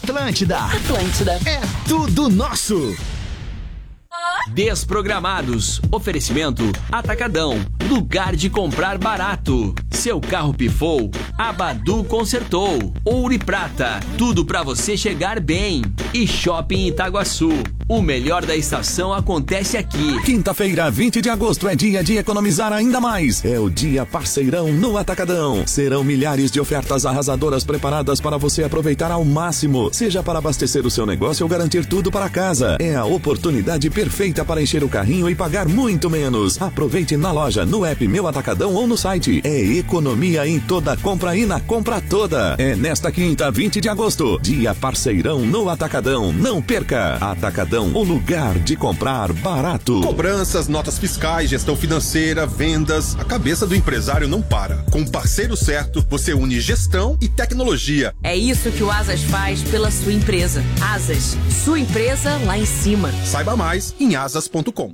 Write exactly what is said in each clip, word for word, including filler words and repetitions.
Atlântida. Atlântida. É tudo nosso. Desprogramados. Oferecimento Atacadão. Lugar de comprar barato. Seu carro pifou? A Badu consertou. Ouro e prata. Tudo pra você chegar bem. E Shopping Itaguaçu. O melhor da estação acontece aqui. Quinta-feira, vinte de agosto, é dia de economizar ainda mais. É o dia parceirão no Atacadão. Serão milhares de ofertas arrasadoras preparadas para você aproveitar ao máximo. Seja para abastecer o seu negócio ou garantir tudo para casa. É a oportunidade perfeita para encher o carrinho e pagar muito menos. Aproveite na loja, no app Meu Atacadão ou no site. É economia em toda compra e na compra toda. É nesta quinta, vinte de agosto, dia parceirão no Atacadão. Não perca. Atacadão, o lugar de comprar barato. Cobranças, notas fiscais, gestão financeira, vendas. A cabeça do empresário não para. Com o parceiro certo, você une gestão e tecnologia. É isso que o Asas faz pela sua empresa. Asas, sua empresa lá em cima. Saiba mais em asas ponto com.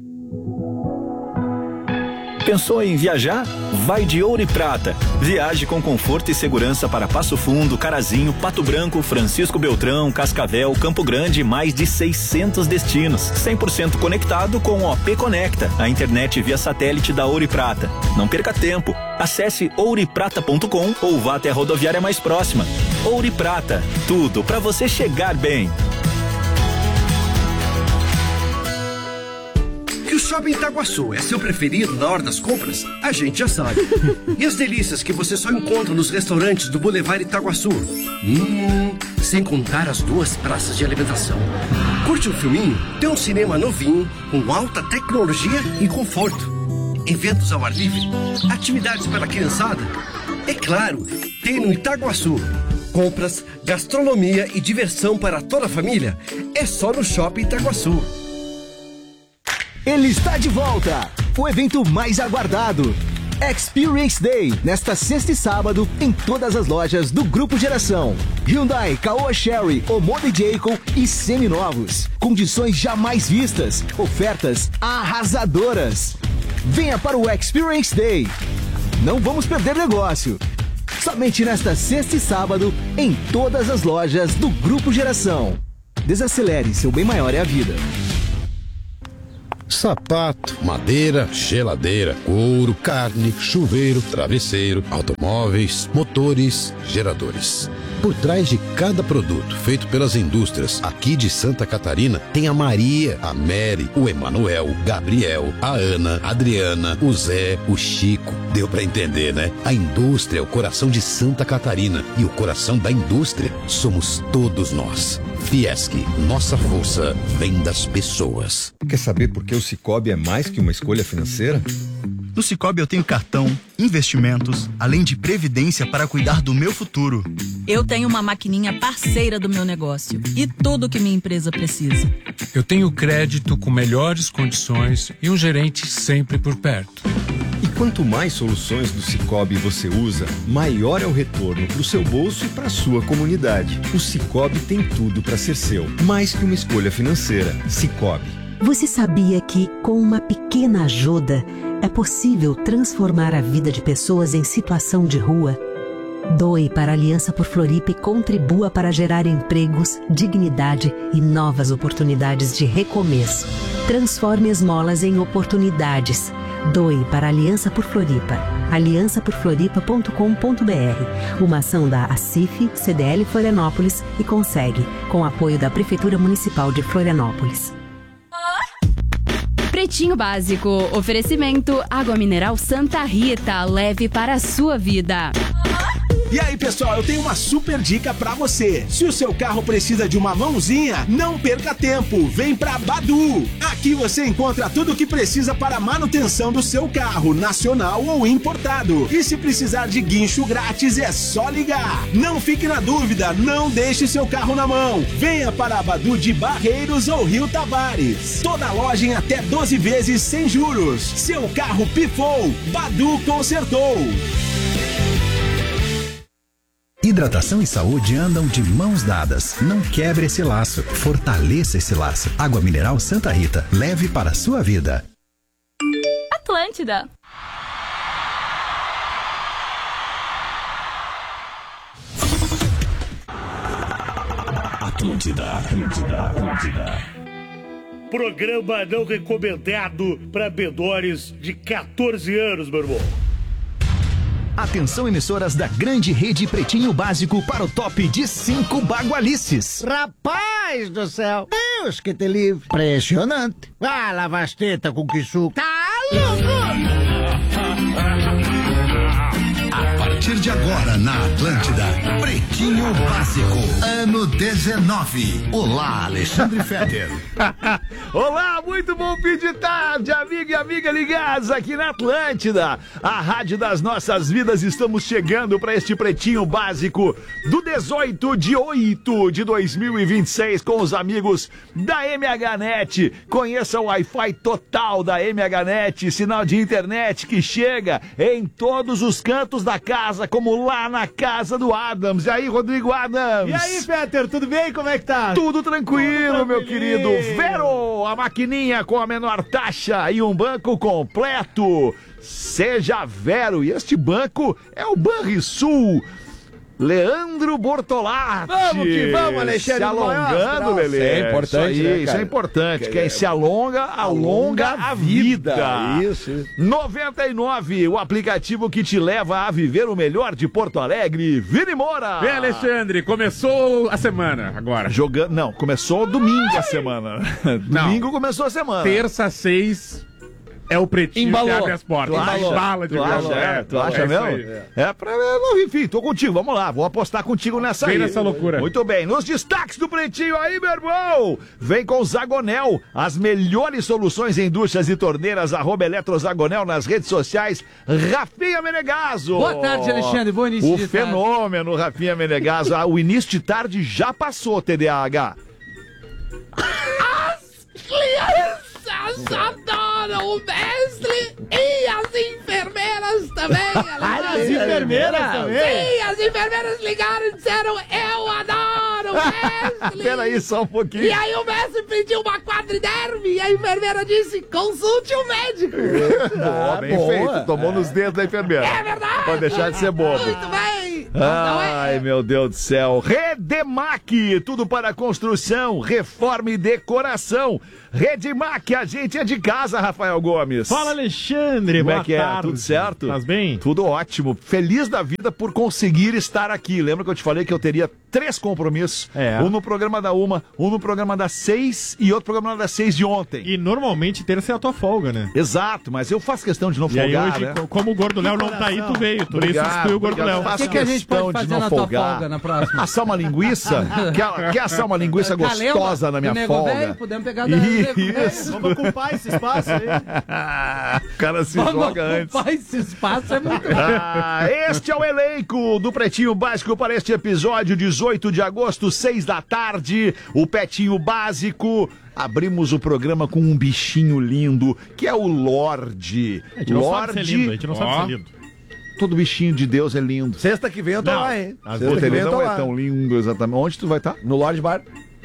Pensou em viajar? Vai de Ouro e Prata. Viaje com conforto e segurança para Passo Fundo, Carazinho, Pato Branco, Francisco Beltrão, Cascavel, Campo Grande e mais de seiscentos destinos. cem por cento conectado com o O P Conecta, a internet via satélite da Ouro e Prata. Não perca tempo. Acesse ouro e prata ponto com ou vá até a rodoviária mais próxima. Ouro e Prata. Tudo para você chegar bem. Que o Shopping Itaguaçu é seu preferido na hora das compras, a gente já sabe. E as delícias que você só encontra nos restaurantes do Boulevard Itaguaçu. Hum, sem contar as duas praças de alimentação. Curte um filminho? Tem um cinema novinho, com alta tecnologia e conforto. Eventos ao ar livre, atividades para a criançada. É claro, tem no Itaguaçu. Compras, gastronomia e diversão para toda a família é só no Shopping Itaguaçu. Ele está de volta! O evento mais aguardado. Experience Day, nesta sexta e sábado, em todas as lojas do Grupo Geração. Hyundai, Caoa Chery, Omode Jayco e seminovos. Condições jamais vistas, ofertas arrasadoras. Venha para o Experience Day. Não vamos perder negócio. Somente nesta sexta e sábado, em todas as lojas do Grupo Geração. Desacelere, seu bem maior é a vida. Sapato, madeira, geladeira, couro, carne, chuveiro, travesseiro, automóveis, motores, geradores. Por trás de cada produto feito pelas indústrias aqui de Santa Catarina, tem a Maria, a Mary, o Emanuel, Gabriel, a Ana, a Adriana, o Zé, o Chico. Deu pra entender, né? A indústria é o coração de Santa Catarina e o coração da indústria somos todos nós. Fiesc, nossa força vem das pessoas. Quer saber por que o Sicoob é mais que uma escolha financeira? No Sicoob eu tenho cartão, investimentos, além de previdência para cuidar do meu futuro. Eu tenho uma maquininha parceira do meu negócio e tudo que minha empresa precisa. Eu tenho crédito com melhores condições e um gerente sempre por perto. E quanto mais soluções do Sicoob você usa, maior é o retorno para o seu bolso e para a sua comunidade. O Sicoob tem tudo para ser seu, mais que uma escolha financeira. Sicoob. Você sabia que, com uma pequena ajuda, é possível transformar a vida de pessoas em situação de rua? Doe para a Aliança por Floripa e contribua para gerar empregos, dignidade e novas oportunidades de recomeço. Transforme esmolas em oportunidades. Doe para a Aliança por Floripa. aliança por floripa ponto com ponto b r. Uma ação da ACIF, C D L Florianópolis e Consegue, com apoio da Prefeitura Municipal de Florianópolis. Pretinho Básico. Oferecimento Água Mineral Santa Rita. Leve para a sua vida. E aí, pessoal, eu tenho uma super dica pra você. Se o seu carro precisa de uma mãozinha, não perca tempo. Vem pra Badu. Aqui você encontra tudo o que precisa para a manutenção do seu carro, nacional ou importado. E se precisar de guincho grátis, é só ligar. Não fique na dúvida, não deixe seu carro na mão. Venha para a Badu de Barreiros ou Rio Tavares. Toda loja em até doze vezes sem juros. Seu carro pifou, Badu consertou. Hidratação e saúde andam de mãos dadas. Não quebre esse laço. Fortaleça esse laço. Água Mineral Santa Rita. Leve para a sua vida. Atlântida. Atlântida, Atlântida, Atlântida. Programa não recomendado para menores de quatorze anos, meu irmão. Atenção, emissoras da grande rede Pretinho Básico para o top de cinco bagualices. Rapaz do céu, Deus que te livre. Impressionante. Ah, lava as tetas com que suco. Tá louco! A partir de agora na Atlântida, Pretinho Básico, ano dezenove. Olá, Alexandre Fetter. Olá, muito bom fim de tarde, amigo e amiga ligados aqui na Atlântida, a rádio das nossas vidas. Estamos chegando para este Pretinho Básico do dezoito de oito de dois mil e vinte e seis com os amigos da M H Net. Conheça o Wi-Fi total da M H Net, sinal de internet que chega em todos os cantos da casa, como lá na casa do Adams. E aí, Rodrigo Adams? E aí, Peter, tudo bem? Como é que tá? Tudo tranquilo, Tudo meu querido. Vero, a maquininha com a menor taxa e um banco completo. Seja Vero. E este banco é o Banrisul. Leandro Bortolatti. Vamos que vamos, Alexandre. Se alongando, Lelê. É importante, isso, aí, né, isso é importante. Quem se alonga, alonga a vida. Isso, isso. noventa e nove, o aplicativo que te leva a viver o melhor de Porto Alegre. Vini Moura. Vem, Alexandre. Começou a semana agora. Jogando. Não, começou domingo Ai. a semana. Domingo começou a semana. Terça, seis. É o Pretinho Embalou. que abre as portas. Tu acha? Embala de tu acha, verdade. é, tu acha é mesmo? É. é pra... Enfim, tô contigo, vamos lá, vou apostar contigo nessa Vem aí. nessa loucura. Muito bem, nos destaques do Pretinho aí, meu irmão, vem com o Zagonel, as melhores soluções em duchas e torneiras, arroba Eletrozagonel nas redes sociais, Rafinha Menegaso. Boa tarde, Alexandre, bom início o de tarde. O fenômeno Rafinha Menegaso, o início de tarde já passou, T D A H. As crianças adoram o mestre e as enfermeiras também. As enfermeiras também? Sim, as enfermeiras ligaram e disseram, eu adoro o mestre. Peraí, só um pouquinho. E aí o mestre pediu uma quadriderme e a enfermeira disse, consulte o médico. Boa, bem boa. feito, tomou é. nos dedos da enfermeira. É verdade. Pode deixar de ser bobo. Muito bem. Ai, meu Deus do céu. Redemac, tudo para construção, reforma e decoração. Redemac, a gente é de casa, Rafael Gomes. Fala, Alexandre. Como boa é que tarde. é? Tudo certo? Faz bem? Tudo ótimo. Feliz da vida por conseguir estar aqui. Lembra que eu te falei que eu teria três compromissos? É. Um no programa da uma, um no programa das seis e outro programa das seis de ontem. E normalmente terça é a tua folga, né? Exato, mas eu faço questão de não e folgar, aí hoje, né? como o Gordo Léo não tá aí, tu veio. Tu veio substituir o Gordo Léo. O que, que a gente pode fazer na tua folga na próxima? Assar uma linguiça? quer, quer assar uma linguiça gostosa na minha folga? Velho, podemos pegar da Isso. Vamos ocupar esse espaço aí. O cara se Vamos joga antes. ocupar esse espaço é muito ah, Este é o elenco do Pretinho Básico para este episódio, dezoito de agosto, seis da tarde. O Pretinho Básico. Abrimos o programa com um bichinho lindo, que é o Lorde. A gente não Lorde. sabe ser lindo, a gente não Ó. sabe ser lindo. Todo bichinho de Deus é lindo. Sexta que vem eu tô Não. lá, hein? Sexta Sexta que vem eu não tô é lá. tão lindo exatamente. Onde tu vai estar? No Lorde Bar.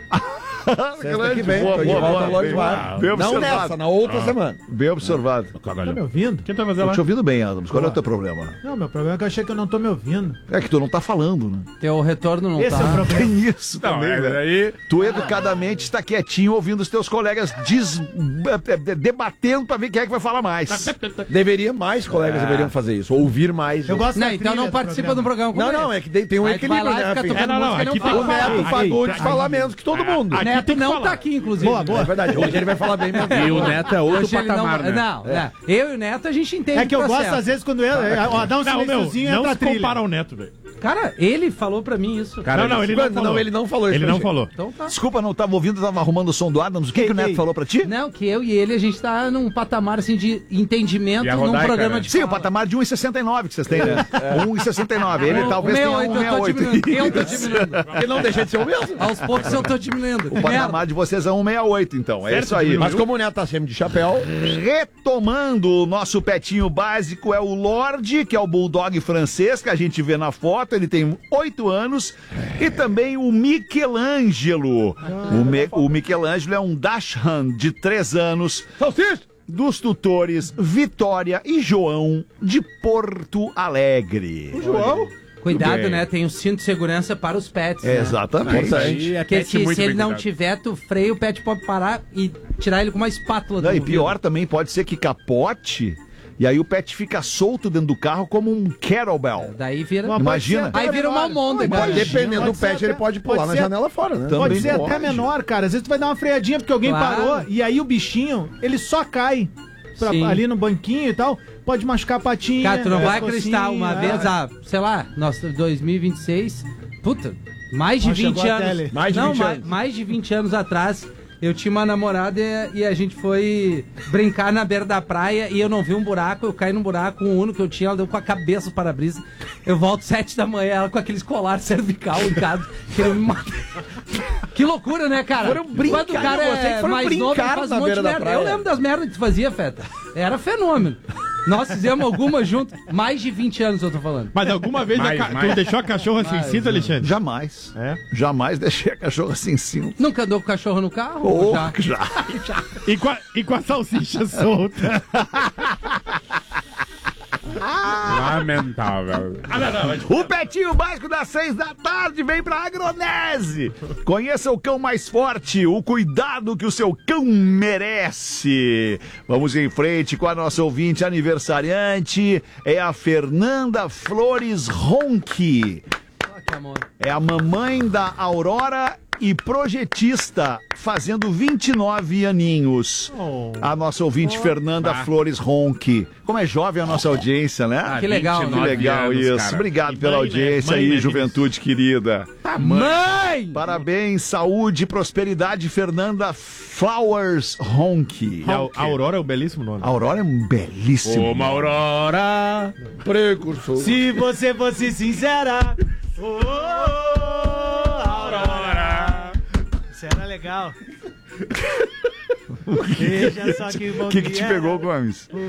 Sexta que vem, boa, tô de boa, volta boa, no Lorde bem, Bar. bem Não observado. nessa, na outra Ah. semana. Bem observado. Tá me ouvindo? Quem tá fazendo Tô lá? te ouvindo bem, Adams. Qual é o teu problema? Não, meu problema é que eu achei que eu não tô me ouvindo. É que tu não tá falando, né? Teu retorno não Esse tá. é o problema. Tem isso Não, também, é, velho. aí- Tu educadamente está quietinho ouvindo os teus colegas des... debatendo pra ver quem é que vai falar mais. Deveria, mais colegas Ah. deveriam fazer isso. Ouvir mais. Eu gosto Não, da então trilha não do participa do programa Não, como não, esse. é que tem, tem um Aí tu vai equilíbrio, lá e né, fica Rafinha? tocando É, não, não, música e aqui não tem fala. O Neto Aí, Fagundes aí, fala aí. menos que todo mundo. Aqui Neto tem que não falar. tá aqui, inclusive. Boa, boa. É verdade, hoje ele vai falar bem mesmo. E o Neto é outro Hoje ele não, patamar, né? não, não. Eu e o Neto a gente entende É que eu o gosto, processo. às vezes, quando eu. Ó, dá um Não, meu, silênciozinho e não entra a se trilha. compara ao Neto, velho. Cara, ele falou pra mim isso. Cara, Não, não, ele não falou. Não, ele não falou isso Ele pra não gente. falou. Então tá. Desculpa, não tava ouvindo, tava arrumando o som do Adams. O que, que o Neto ei. falou pra ti? Não, que eu e ele a gente tá num patamar assim de entendimento E a num Rodaica, programa né? de Sim, o fala. patamar de um e sessenta e nove que vocês têm, né? um e sessenta e nove. Ele O- talvez o tenha meu, um eu tô sessenta e oito. diminuindo. Eu tô diminuindo. Porque não deixa de ser o mesmo. Aos poucos eu tô diminuindo. O patamar de vocês é um sessenta e oito, então. É Certo, isso aí. Mas como o Neto tá sempre de chapéu, Retomando o nosso petinho básico, é o Lorde, que é o bulldog francês que a gente vê na foto. Ele tem oito anos. E também o Michelangelo. O, Me, o Michelangelo é um dachshund de três anos. Dos tutores Vitória e João de Porto Alegre. o João... Cuidado, né? Tem um cinto de segurança para os pets. É, né? exatamente. Porque se, se ele não tiver, tu freia, o pet pode parar e tirar ele com uma espátula. Não, do e ouvido. pior também, pode ser que capote e aí o pet fica solto dentro do carro como um kettlebell. Daí vira... Imagina. Aí vira uma monda, Mas dependendo do pet, ser ele até- pode pular pode na ser- janela fora, né? Pode Também ser pode. até menor, cara. Às vezes tu vai dar uma freadinha porque alguém Claro. parou e aí o bichinho, ele só cai pra- Sim. ali no banquinho e tal. Pode machucar a patinha. Cara, tu não é, vai cocinha, acreditar, uma é. vez, ah, sei lá, nossa, dois mil e vinte e seis, puta, mais de Ó, vinte chegou a tele. anos. Mais de não, vinte mais, anos. mais de vinte anos atrás, eu tinha uma namorada e, e a gente foi brincar na beira da praia e eu não vi um buraco, eu caí num buraco, um Uno que eu tinha, ela deu com a cabeça o para-brisa. Eu volto sete da manhã, ela com aqueles colares cervical em casa, querendo me matar. Que loucura, né, cara? Foram brincar, Quando o cara vocês é foram mais novo, ele brincar faz na um monte beira de da merda. praia. Eu lembro das merdas que tu fazia, Feta. Era fenômeno. Nós fizemos algumas juntas, mais de vinte anos eu tô falando. Mas alguma vez Mais, a ca- mais. tu deixou a cachorra sem cinto, Alexandre? Jamais. É? Jamais deixei a cachorra sem cinto. Nunca andou com cachorro no carro? Oh, Já. já. E com a, e com a salsicha solta. Lamentável. O Pretinho Básico das seis da tarde vem pra Agronese. Conheça o cão mais forte, o cuidado que o seu cão merece. Vamos em frente com a nossa ouvinte aniversariante, é a Fernanda Flores Ronchi. Ah, que amor. É a mamãe da Aurora e projetista, fazendo vinte e nove aninhos. Oh. A nossa ouvinte Fernanda Ah. Flores Ronchi. Como é jovem a nossa audiência, né? Ah, Que legal, Que vinte e nove legal anos, isso. cara. Obrigado E pela mãe, né? audiência Mãe, aí, né, juventude querida. Mãe! Parabéns, saúde e prosperidade, Fernanda Flowers Ronchi. E a, a Aurora é um belíssimo nome. A Aurora é um belíssimo. Uma aurora. Precursor. Se você fosse sincera. Oh, Aurora. Isso era legal. Veja só que bom O que, que te é. pegou, Gomes? Oh,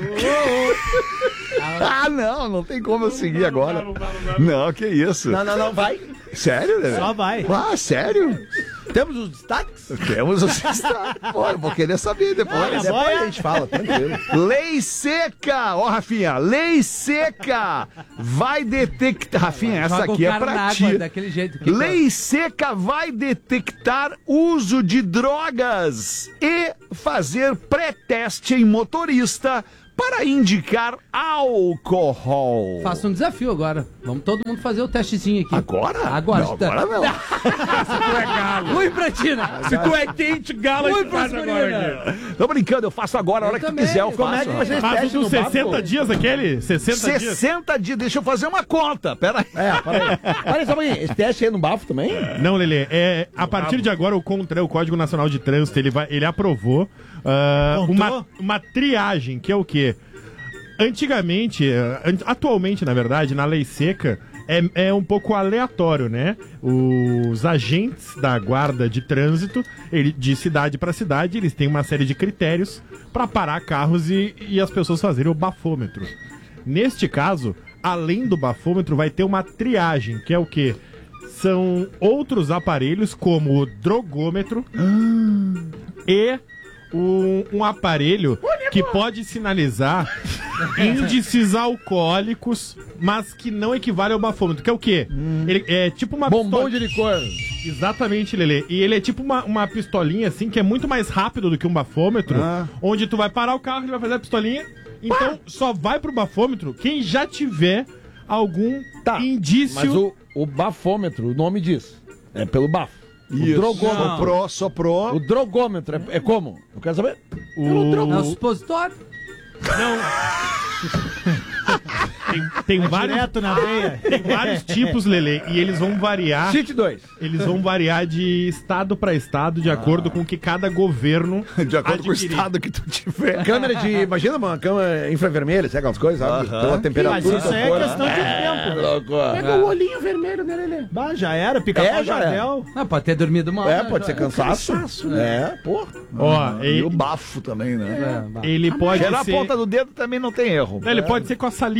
oh. Ah, não, não tem como eu seguir agora. Não, que isso. Não, não, não, vai. Sério, né? Só vai. Ah, sério? Temos os destaques? Temos os destaques. Pô, eu vou querer saber depois. Olha, Depois boia. a gente fala, tranquilo. Lei seca! Ó, Rafinha, lei seca vai detectar. Rafinha, essa Joga o aqui é cara na pra água ti. daquele jeito. Que Lei seca vai detectar uso de drogas e fazer pré-teste em motorista para indicar álcool. Faça um desafio agora. Vamos todo mundo fazer o testezinho aqui. Agora? Agora. Não, agora não. Tu é galo. Ui, Pretina! Se tu é quente, galo, Ui, tu faz agora aqui. Tô brincando, eu faço agora, a hora Eu que tu também. quiser eu Como é faço. que vocês Faz testem uns no bafo? sessenta dias aquele? sessenta dias. sessenta dias, deixa eu fazer uma conta, pera aí. É, peraí. Olha só, mãe, esse teste aí no bafo também? Não, Lelê, é, a partir de agora o CONTRAN, o Código Nacional de Trânsito, ele, vai, ele aprovou ah, Contou? uma, uma triagem, que é o quê? Antigamente, eh, an- atualmente, na verdade, na lei seca, é, é um pouco aleatório, né? Os agentes da guarda de trânsito, ele, de cidade para cidade, eles têm uma série de critérios para parar carros e, e as pessoas fazerem o bafômetro. Neste caso, além do bafômetro, vai ter uma triagem, que é o quê? São outros aparelhos, como o drogômetro e um, um aparelho que pode sinalizar índices alcoólicos, mas que não equivale ao bafômetro, que é o quê? Ele é tipo uma Bombom pistola- de licor. Exatamente, Lelê. E ele é tipo uma, uma pistolinha, assim, que é muito mais rápido do que um bafômetro, Ah. onde tu vai parar o carro, ele vai fazer a pistolinha. Então, só vai pro bafômetro quem já tiver algum Tá, indício... Mas o, o bafômetro, o nome diz. É pelo bafo. O Isso. drogômetro. Soprou, soprou. O drogômetro é, é como? Eu quero saber. O... É o supositório. Tem, tem vários, Direto na veia. tem vários tipos, Lelê, e eles vão variar... Cite dois. Eles vão variar de estado para estado, de acordo com o que cada governo De acordo com o adquirir. estado que tu tiver. Câmera de. Imagina uma câmera infravermelha, sabe aquelas coisas, sabe? Aham. Pela temperatura. Mas isso aí é cor. questão de tempo. Louco. Pega o olhinho vermelho, né, Lelê? Bah, já era, pica-pau É, já era. Jardel. Não, pode ter dormido mal. É, né, pode ser já- cansaço. É, pô. Ó, E ele, o bafo também, né? É, bah. ele pode Gerar a ser... ponta do dedo também não tem erro. Não, ele pode ser com a saliva também.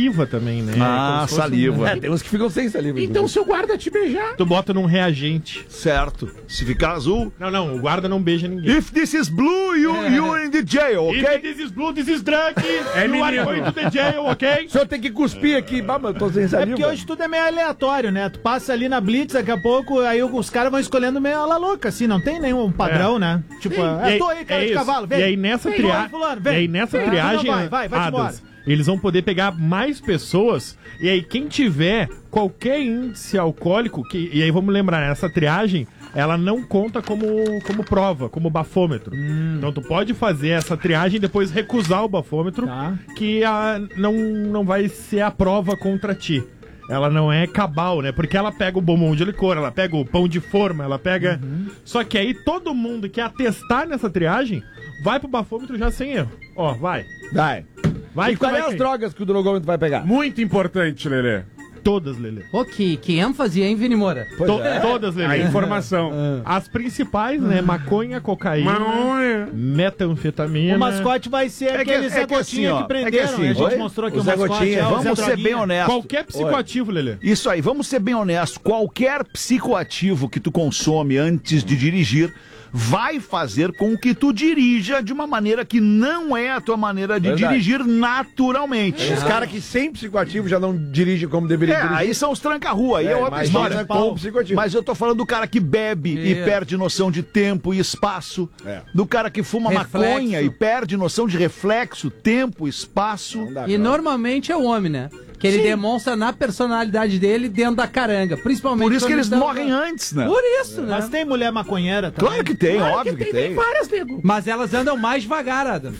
também, né? Ah, Como se fosse saliva. um- É, tem uns que ficam sem saliva. Então se o guarda te beijar... Tu bota num reagente. Certo. Se ficar azul... Não, não, o guarda não beija ninguém. If this is blue, you, you in the jail, If ok? this is blue, this is drunk. É you are menino. going to the jail, ok? O senhor tem que cuspir aqui. Bah, mas eu tô sem É saliva. porque hoje tudo é meio aleatório, né? Tu passa ali na Blitz, daqui a pouco, aí os caras vão escolhendo meio ala louca, assim, não tem nenhum padrão, É. né? Tipo, Sim. é, E tô aí- aí, cara é de isso. cavalo, vem. E aí nessa vem, tria- vai, fulano, E vem. aí nessa Vem, triagem, não vai, vai, vai embora. Adas, eles vão poder pegar mais pessoas. E aí quem tiver qualquer índice alcoólico, que, e aí vamos lembrar, essa triagem, ela não conta como, como prova, como bafômetro. Hum. Então tu pode fazer essa triagem e depois recusar o bafômetro, Tá. que a, não, não vai ser a prova contra ti. Ela não é cabal, né? Porque ela pega o bombom de licor, ela pega o pão de forma, ela pega... Uhum. Só que aí todo mundo que atestar nessa triagem vai pro bafômetro já sem erro. Ó, vai. Vai. Vai E que qual vai é as cair. drogas que o drogômetro vai pegar? Muito importante, Lelê. Todas, Lelê. Pô, que, que ênfase, hein, Vini Moura? To- Todas, Lelê. A informação. As principais, né? Maconha, cocaína, Maconha. metanfetamina. O mascote vai ser É que- aquele é Zé que assim, Gotinha ó, que é prenderam, que assim, né? A gente oi? mostrou aqui O o, Zé mascote. Gotinha, é o vamos Zé ser Droguinha. bem honestos. Qualquer psicoativo, Lelê. Isso aí, vamos ser bem honestos. Qualquer psicoativo que tu consome antes de dirigir vai fazer com que tu dirija de uma maneira que não é a tua maneira de Verdade. dirigir naturalmente. Os caras que sem psicoativo já não dirigem como deveriam É, dirigir. aí são os tranca-rua, aí é, É, outra mas história. olha, com psicoativo. Mas eu tô falando do cara que bebe e Isso. perde noção de tempo e espaço. É. Do cara que fuma Reflexo. maconha e perde noção de reflexo, tempo, espaço. E normalmente é o homem, né? Que ele Sim. demonstra na personalidade dele dentro da caranga. Principalmente Por isso que quando eles tão- morrem antes, né? Por isso, né? Mas tem mulher maconheira também. Claro que tem, Claro óbvio que, tem. Tem várias, nego. Mas elas andam mais devagar, Adams.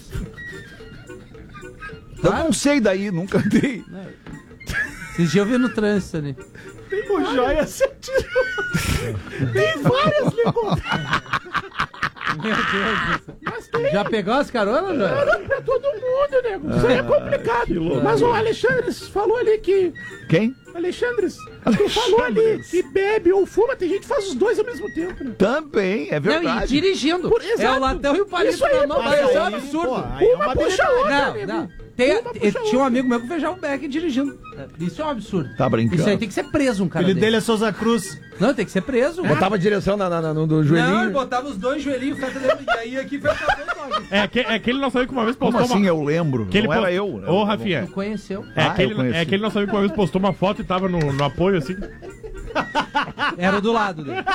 Eu não sei daí, nunca dei. Esses dias eu vi no trânsito ali. Tem o joia se atirou. Tem várias, nego. Meu Deus. Já pegou as caronas, Joia? Caramba, pra todo mundo, nego. Isso aí é complicado. Mas o Alexandre falou ali que... Quem? Alexandre, tu falou ali que bebe ou fuma, tem gente que faz os dois ao mesmo tempo, né? Também, é Não, e verdade. dirigindo. Por- É exato. o latão e o palito Isso aí, na mão. mas Mas isso é um aí, absurdo. pô, aí é uma Uma puxa a beleza, outra. nego. Não, não. Tem, Uma puxa a tinha um outra. amigo meu que feijava um beck dirigindo. Isso é um absurdo. Tá brincando. Isso aí tem que ser preso, um O cara filho dele. dele é Souza Cruz. Não, tem que ser preso. Botava a direção na, na, na- no do Não, ele joelhinho. botava os dois joelhinhos, e aí aqui foi o toque. É, que, é aquele nosso amigo que uma vez Como postou assim é uma... eu lembro? Que ele Não era post- eu. né? Ô, Rafinha. Tu conheceu? É, Ah, eu aquele, conheci. é aquele nosso amigo que uma vez postou uma foto e tava no, no apoio, assim. Era do lado dele.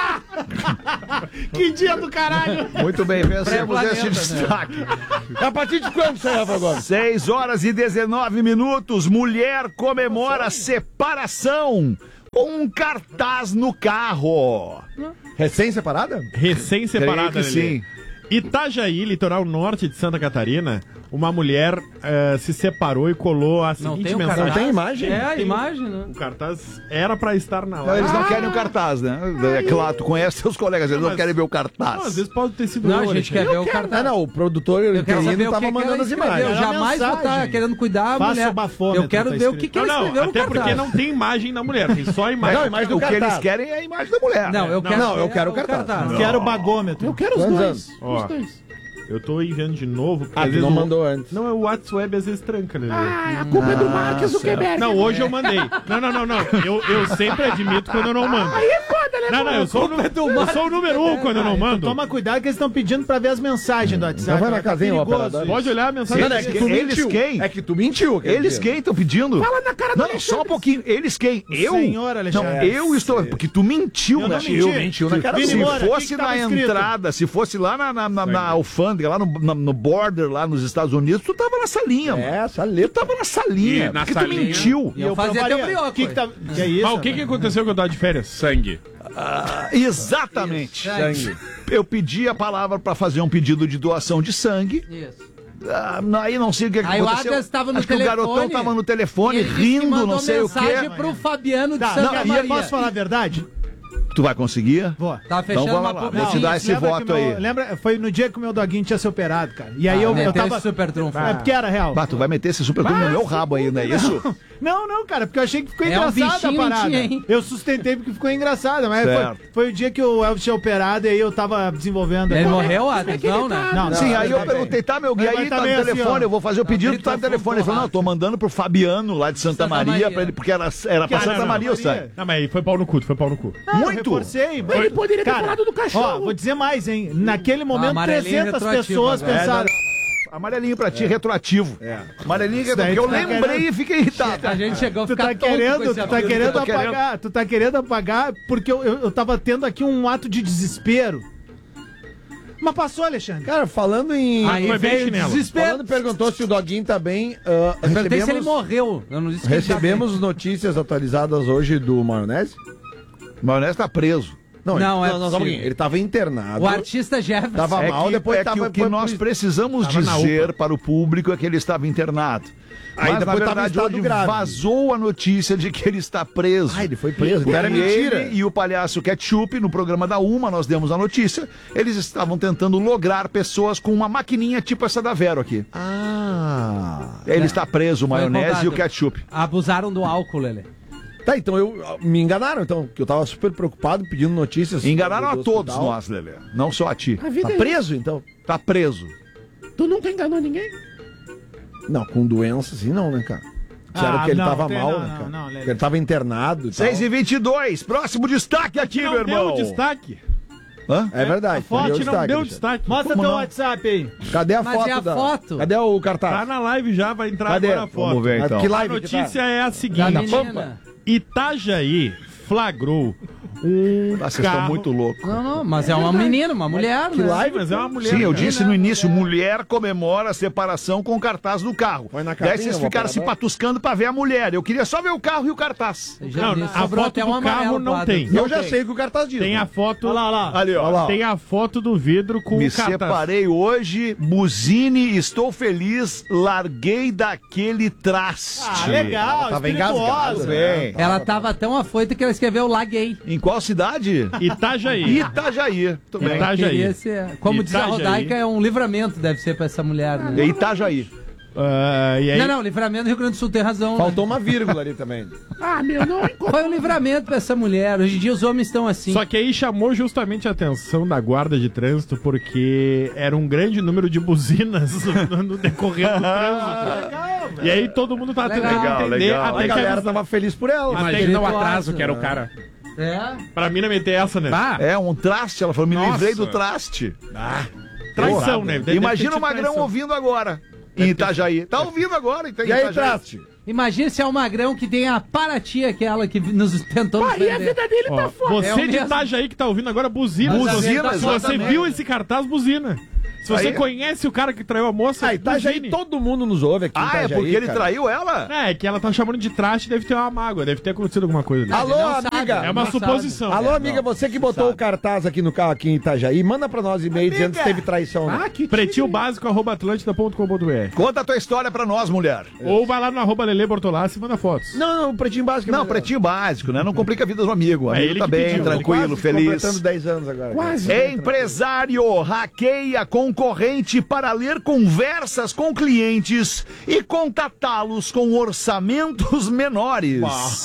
Que dia do caralho! Muito bem, vencemos Pré-planeta, esse né? destaque. A partir de quando sai, Rafa Gomes? seis horas e dezenove minutos. Mulher comemora separação com um cartaz no carro. Recém-separada? Recém-separada, Creio que Lelê. sim. Itajaí, litoral norte de Santa Catarina, uma mulher eh, se separou e colou a Não seguinte tem o mensagem. cartaz? Não tem imagem? É, a Tem. imagem, né? O cartaz era pra estar na Não, live. eles não querem o cartaz, né? É claro, tu conhece seus colegas, eles não mas- querem ver o Não, às cartaz. vezes pode ter sido Não, eu, a gente Alexandre. quer ver o Ah, cartaz. não, o produtor Eu quero saber interino o que, tava que mandando ela as escreveu. imagens. Era uma Jamais vou estar mensagem. querendo cuidar a Faça mulher. o bafômetro, Eu quero tá ver o escrito. que, que Não, ela não, escreveu no até porque cartaz. não tem imagem da mulher, tem só a imagem. Não, a imagem do O que cartaz. eles querem é a imagem da mulher. Não, eu Não, quero não, eu ver quero o o cartaz. Quero o bagômetro. Eu quero os Quantos dois. anos? Ó. Os dois. Eu tô enviando de novo. porque Ah, às tu vezes não o- mandou antes. Não, é o WhatsApp às vezes tranca, Lelê. Ah, a culpa é do Mark Zuckerberg. Não, hoje eu mandei. Não, não, não, não. Eu, eu sempre admito quando eu não mando. Aí é foda, né? Não, não, eu sou, o nu- eu sou o número um quando eu não mando. Toma cuidado que eles estão pedindo pra ver as mensagens do WhatsApp. Então vai na Tá casinha, ó, perigoso operador. isso. Pode olhar a mensagem. Não, não, é que tu Eles mentiu. quem? É que tu mentiu. quer Eles dizer. quem estão pedindo? Fala na cara do Não, Alexandre. só um pouquinho. Eles quem? Eu? Senhor Não, Alexandre. eu estou... Porque tu mentiu, Eu né? não menti. Eu mentiu na cara Vini Se Moura, fosse que que na tava escrito? entrada, se fosse lá na, na, na, na alfândega, lá no, na- no border, lá nos Estados Unidos, tu tava na salinha. mano. É, essa Tu letra. tava na salinha. E na porque salinha- tu mentiu. E eu fazia até o brioco. Que que, tá... que é isso? Mas o que, que aconteceu quando eu tava de férias? Sangue. Ah, exatamente. Sangue. Eu pedi a palavra pra fazer um pedido de doação de sangue. Isso. Ah, aí não sei o que, que Aí o aconteceu. Adas estava no Acho telefone. que o garotão tava no telefone e ele disse que rindo, mandou não sei o mensagem quê. pro Fabiano de Tá, Santa não, e Maria. eu posso falar a verdade? Tu Tu vai conseguir? Vou. Tá fechando Então vamos uma lá, publi- vou te dar esse Lembra voto que meu- aí. Lembra, foi no dia que o meu doguinho tinha se operado, cara. E aí Ah, eu, eu meteu tava... esse super trunfo. É porque era real. Bah, tu vai meter esse super trunfo no meu rabo ainda, é isso? Não, não, cara, porque eu achei que ficou É um engraçada a bichinho parada. mentinho, hein? Eu sustentei porque ficou engraçada, mas Certo. foi, foi o dia que o Elvis tinha operado e aí eu tava desenvolvendo. Ele Como é- morreu, como é Adams? que ele Não, tá? né? Não, Sim, não, aí ele eu tá perguntei, tá, meu, e Mas aí tá tá no meio assim, telefone, ó. eu vou fazer o pedido, tu tá no grita telefone. Ele falou, não, tô mandando pro Fabiano lá de Santa, Santa Maria, Maria. pra ele, porque era, era pra Ah, Santa não, não, Maria, eu Maria. sei. Não, mas foi pau no cu, foi pau no cu. Não, eu Muito. reforcei. mas- Ele poderia ter Cara, falado do cachorro. Ó, vou dizer mais, hein? Naquele momento, amarelinho trezentas retroativo pessoas agora. pensaram... Amarelinho pra ti, retroativo. É. Amarelinho, Isso daí porque eu tu tá lembrei querendo- e fiquei irritado. A gente chegou a Tu ficar tá tonto com querendo, esse tu tá apelido. querendo tô querendo- apagar, tu tá querendo apagar porque eu, eu, eu tava tendo aqui um ato de desespero. Mas passou, Alexandre. Cara, falando em. Aí Foi bem veio o chinelo. desespero. Falando, perguntou se o Doguinho tá bem. ah, Eu perguntei se ele recebemos morreu. Eu não disse que ele tá recebemos notícias atualizadas hoje do Maionese? O Maionese tá preso. Não, Não, ele, é não, só um possível. pouquinho. Ele tava internado. bem. O artista Jefferson. Tava É mal, que, depois é tava. que o que foi nós pro- precisamos Tava na dizer para o público é que ele estava internado. Aí Mas, na depois tava em verdade, estado hoje grave. vazou a notícia de que ele está preso. Ah, ele foi preso. Então era E mentira. ele e o palhaço Ketchup, no programa da Uma, nós demos a notícia, eles estavam tentando lograr pessoas com uma maquininha tipo essa da Vero aqui. Ah. Ele está preso, o Foi Maionese e o roubado. Ketchup. Abusaram do álcool, Lelê. Tá, então eu. Me enganaram, então, que eu tava super preocupado pedindo notícias. Enganaram do- a do todos hospital. nós, Lelê. Não só a ti. A vida Tá é- preso, então? Tá preso. Tu nunca enganou ninguém? Não, com doença assim não, né, cara? Disseram Ah, que ele não, tava tem- mal, não, né, não, cara? não, Lelê. Que ele tava internado e tal. seis e vinte e dois, próximo destaque aqui, Não meu deu irmão. destaque. Hã? É verdade. A foto deu não destaque, deu Alexandre. destaque. Mostra Como teu não? WhatsApp aí. Cadê a Mas foto e a da... foto? Cadê o cartaz? Tá na live já, vai entrar Cadê? agora a foto. Vamos ver Mas então. que A live que tá? notícia é a Da seguinte: menina. Itajaí flagrou um Ah, Vocês estão carro... muito loucos. Não, não, mas é uma menina, uma mulher, Que né? live, mas é uma mulher. Sim, eu cara. disse no início, mulher comemora a separação com o cartaz do carro. Foi na Daí capinha, vocês uma ficaram se parada. patuscando pra ver a mulher. Eu queria só ver o carro e o cartaz. Já Não, disse, a sobrou foto até do um carro amarelo não pro tem. Adams. Eu já tem. sei que o cartaz diz. Tem a foto. Olha lá, olha lá. Ali, ó. Olha lá, ó. Tem a foto do vidro com Me o cartaz. separei hoje, buzine, estou feliz, larguei daquele traste. Ah, legal, Tava espirituosa. engasgado, Bem. Ela tava tão afoita que ela escreveu laguei. Em qual cidade? Itajaí. Itajaí. Muito bem. Itajaí. Queria ser- Como diz a Itajaí. Rodaica, é um livramento, deve ser pra essa mulher, né? É Itajaí. Ah, e aí, Não, não, livramento do Rio Grande do Sul tem razão. Faltou né? uma vírgula ali também. Ah, meu, não. Foi um livramento pra essa mulher. Hoje em dia os homens estão assim. Só que aí chamou justamente a atenção da guarda de trânsito porque era um grande número de buzinas no, no decorrer do trânsito. E aí todo mundo tá tentando Legal, entender legal. até A que galera tava feliz por ela. até que Imagina não o atraso que era o cara. É. Pra mim não meter essa, né? Bah, É, um traste, ela falou, me Nossa. livrei do traste. Traição, né? Deve- Imagina deve o ter Magrão traição. ouvindo agora. Em Itajaí. Tá ouvindo agora, então, em E aí, Itajaí. traste? imagina se é o Magrão que tem a Paraty, aquela que nos tentou nos Ah, e a vender. vida dele Ó, tá foda. É você o de mesmo. Itajaí que tá ouvindo agora, buzina. Buzina, Se você exatamente. viu esse cartaz, buzina. Se você Aí- conhece o cara que traiu a moça, Ah, Itajaí, buzine. todo mundo nos ouve aqui. em Ah, é Itajaí, porque ele cara. traiu ela? É, que ela tá chamando de traste, deve ter uma mágoa, deve ter acontecido alguma coisa ali. Alô, Não amiga. sabe, É uma não suposição. Alô, É, amiga, não. você que botou o cartaz aqui no carro aqui em Itajaí, manda pra nós e-mail dizendo se teve traição. né? Ah, que Pretinho básico, arroba atlântida ponto com ponto br. Conta a tua história pra nós, mulher. Ou vai lá no arroba Lele Bortolassi e manda fotos. Não, não, pretinho básico. é Não, melhor. pretinho básico, né? Não complica a vida do amigo. O É amigo ele tá que bem, pediu, ele tranquilo, Quase feliz. completando dez anos agora. Quase. Empresário hackeia concorrente para ler conversas com clientes e contatá-los com orçamentos menores.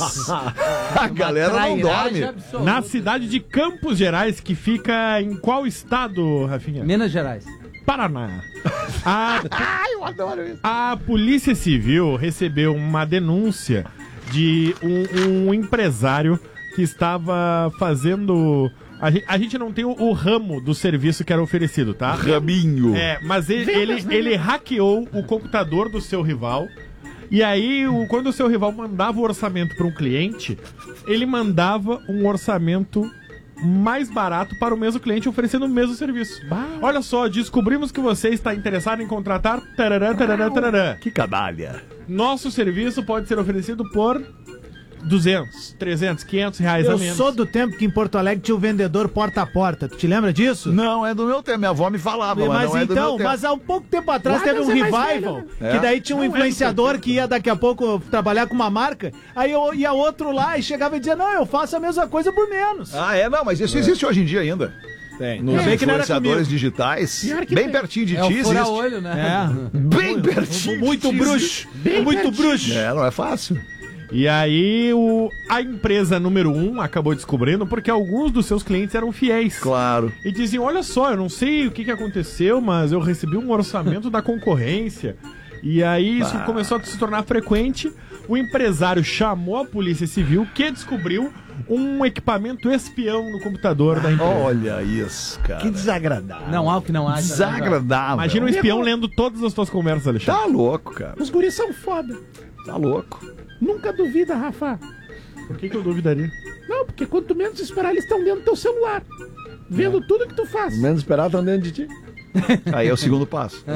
A galera não Trairagem dorme. absoluta. Na cidade de Campos Gerais, que fica em qual estado, Rafinha? Minas Gerais. Paraná. A, Ai, eu adoro isso. a Polícia Civil recebeu uma denúncia de um, um empresário que estava fazendo... A gente, a gente não tem o, o ramo do serviço que era oferecido, tá? Raminho. É, mas ele, ele, ele hackeou o computador do seu rival. E aí, o- quando o seu rival mandava o orçamento para um cliente, ele mandava um orçamento mais barato para o mesmo cliente oferecendo o mesmo serviço. Olha só, descobrimos que você está interessado em contratar tarará, tarará, tarará. Que canalha. Nosso serviço pode ser oferecido por duzentos, trezentos, quinhentos reais Eu a menos. sou do tempo que em Porto Alegre tinha o vendedor porta a porta. Tu te lembra disso? Não, é do meu tempo. Minha avó me falava, mas, Mas não é do meu então, tempo. mas há um pouco tempo atrás Lá teve um você é mais revival, velho, né? que É. daí tinha um Não é do seu influenciador que ia daqui a pouco trabalhar com uma marca, aí eu ia outro lá e chegava e dizia, não, eu faço a mesma coisa por menos. Ah, é? Não, mas isso É. existe hoje em dia ainda. Tem. Nos Bem que não era influenciadores comigo. digitais, Pior que bem tem. pertinho de É o ti existe. fura-olho, né? É. Bem pertinho. Muito de ti bruxo. existe. Bem Muito pertinho. bruxo. É, não é fácil. E aí, o, a empresa número um acabou descobrindo porque alguns dos seus clientes eram fiéis. Claro. E diziam, olha só, eu não sei o que, que aconteceu, mas eu recebi um orçamento da concorrência. E aí isso Ah. começou a se tornar frequente. O empresário chamou a polícia civil, que descobriu um equipamento espião no computador da empresa. Olha isso, cara. Que desagradável. Não há o que não haja. Desagradável. Imagina um espião lendo todas as tuas conversas, Alexandre. Tá louco, cara. Os guris são foda. Tá louco. Nunca duvida, Rafa. Por que, que eu duvidaria? Não, porque quanto menos esperar, eles estão dentro do teu celular. Vendo tudo que tu faz. Menos esperar, estão dentro de ti. Aí é o segundo passo.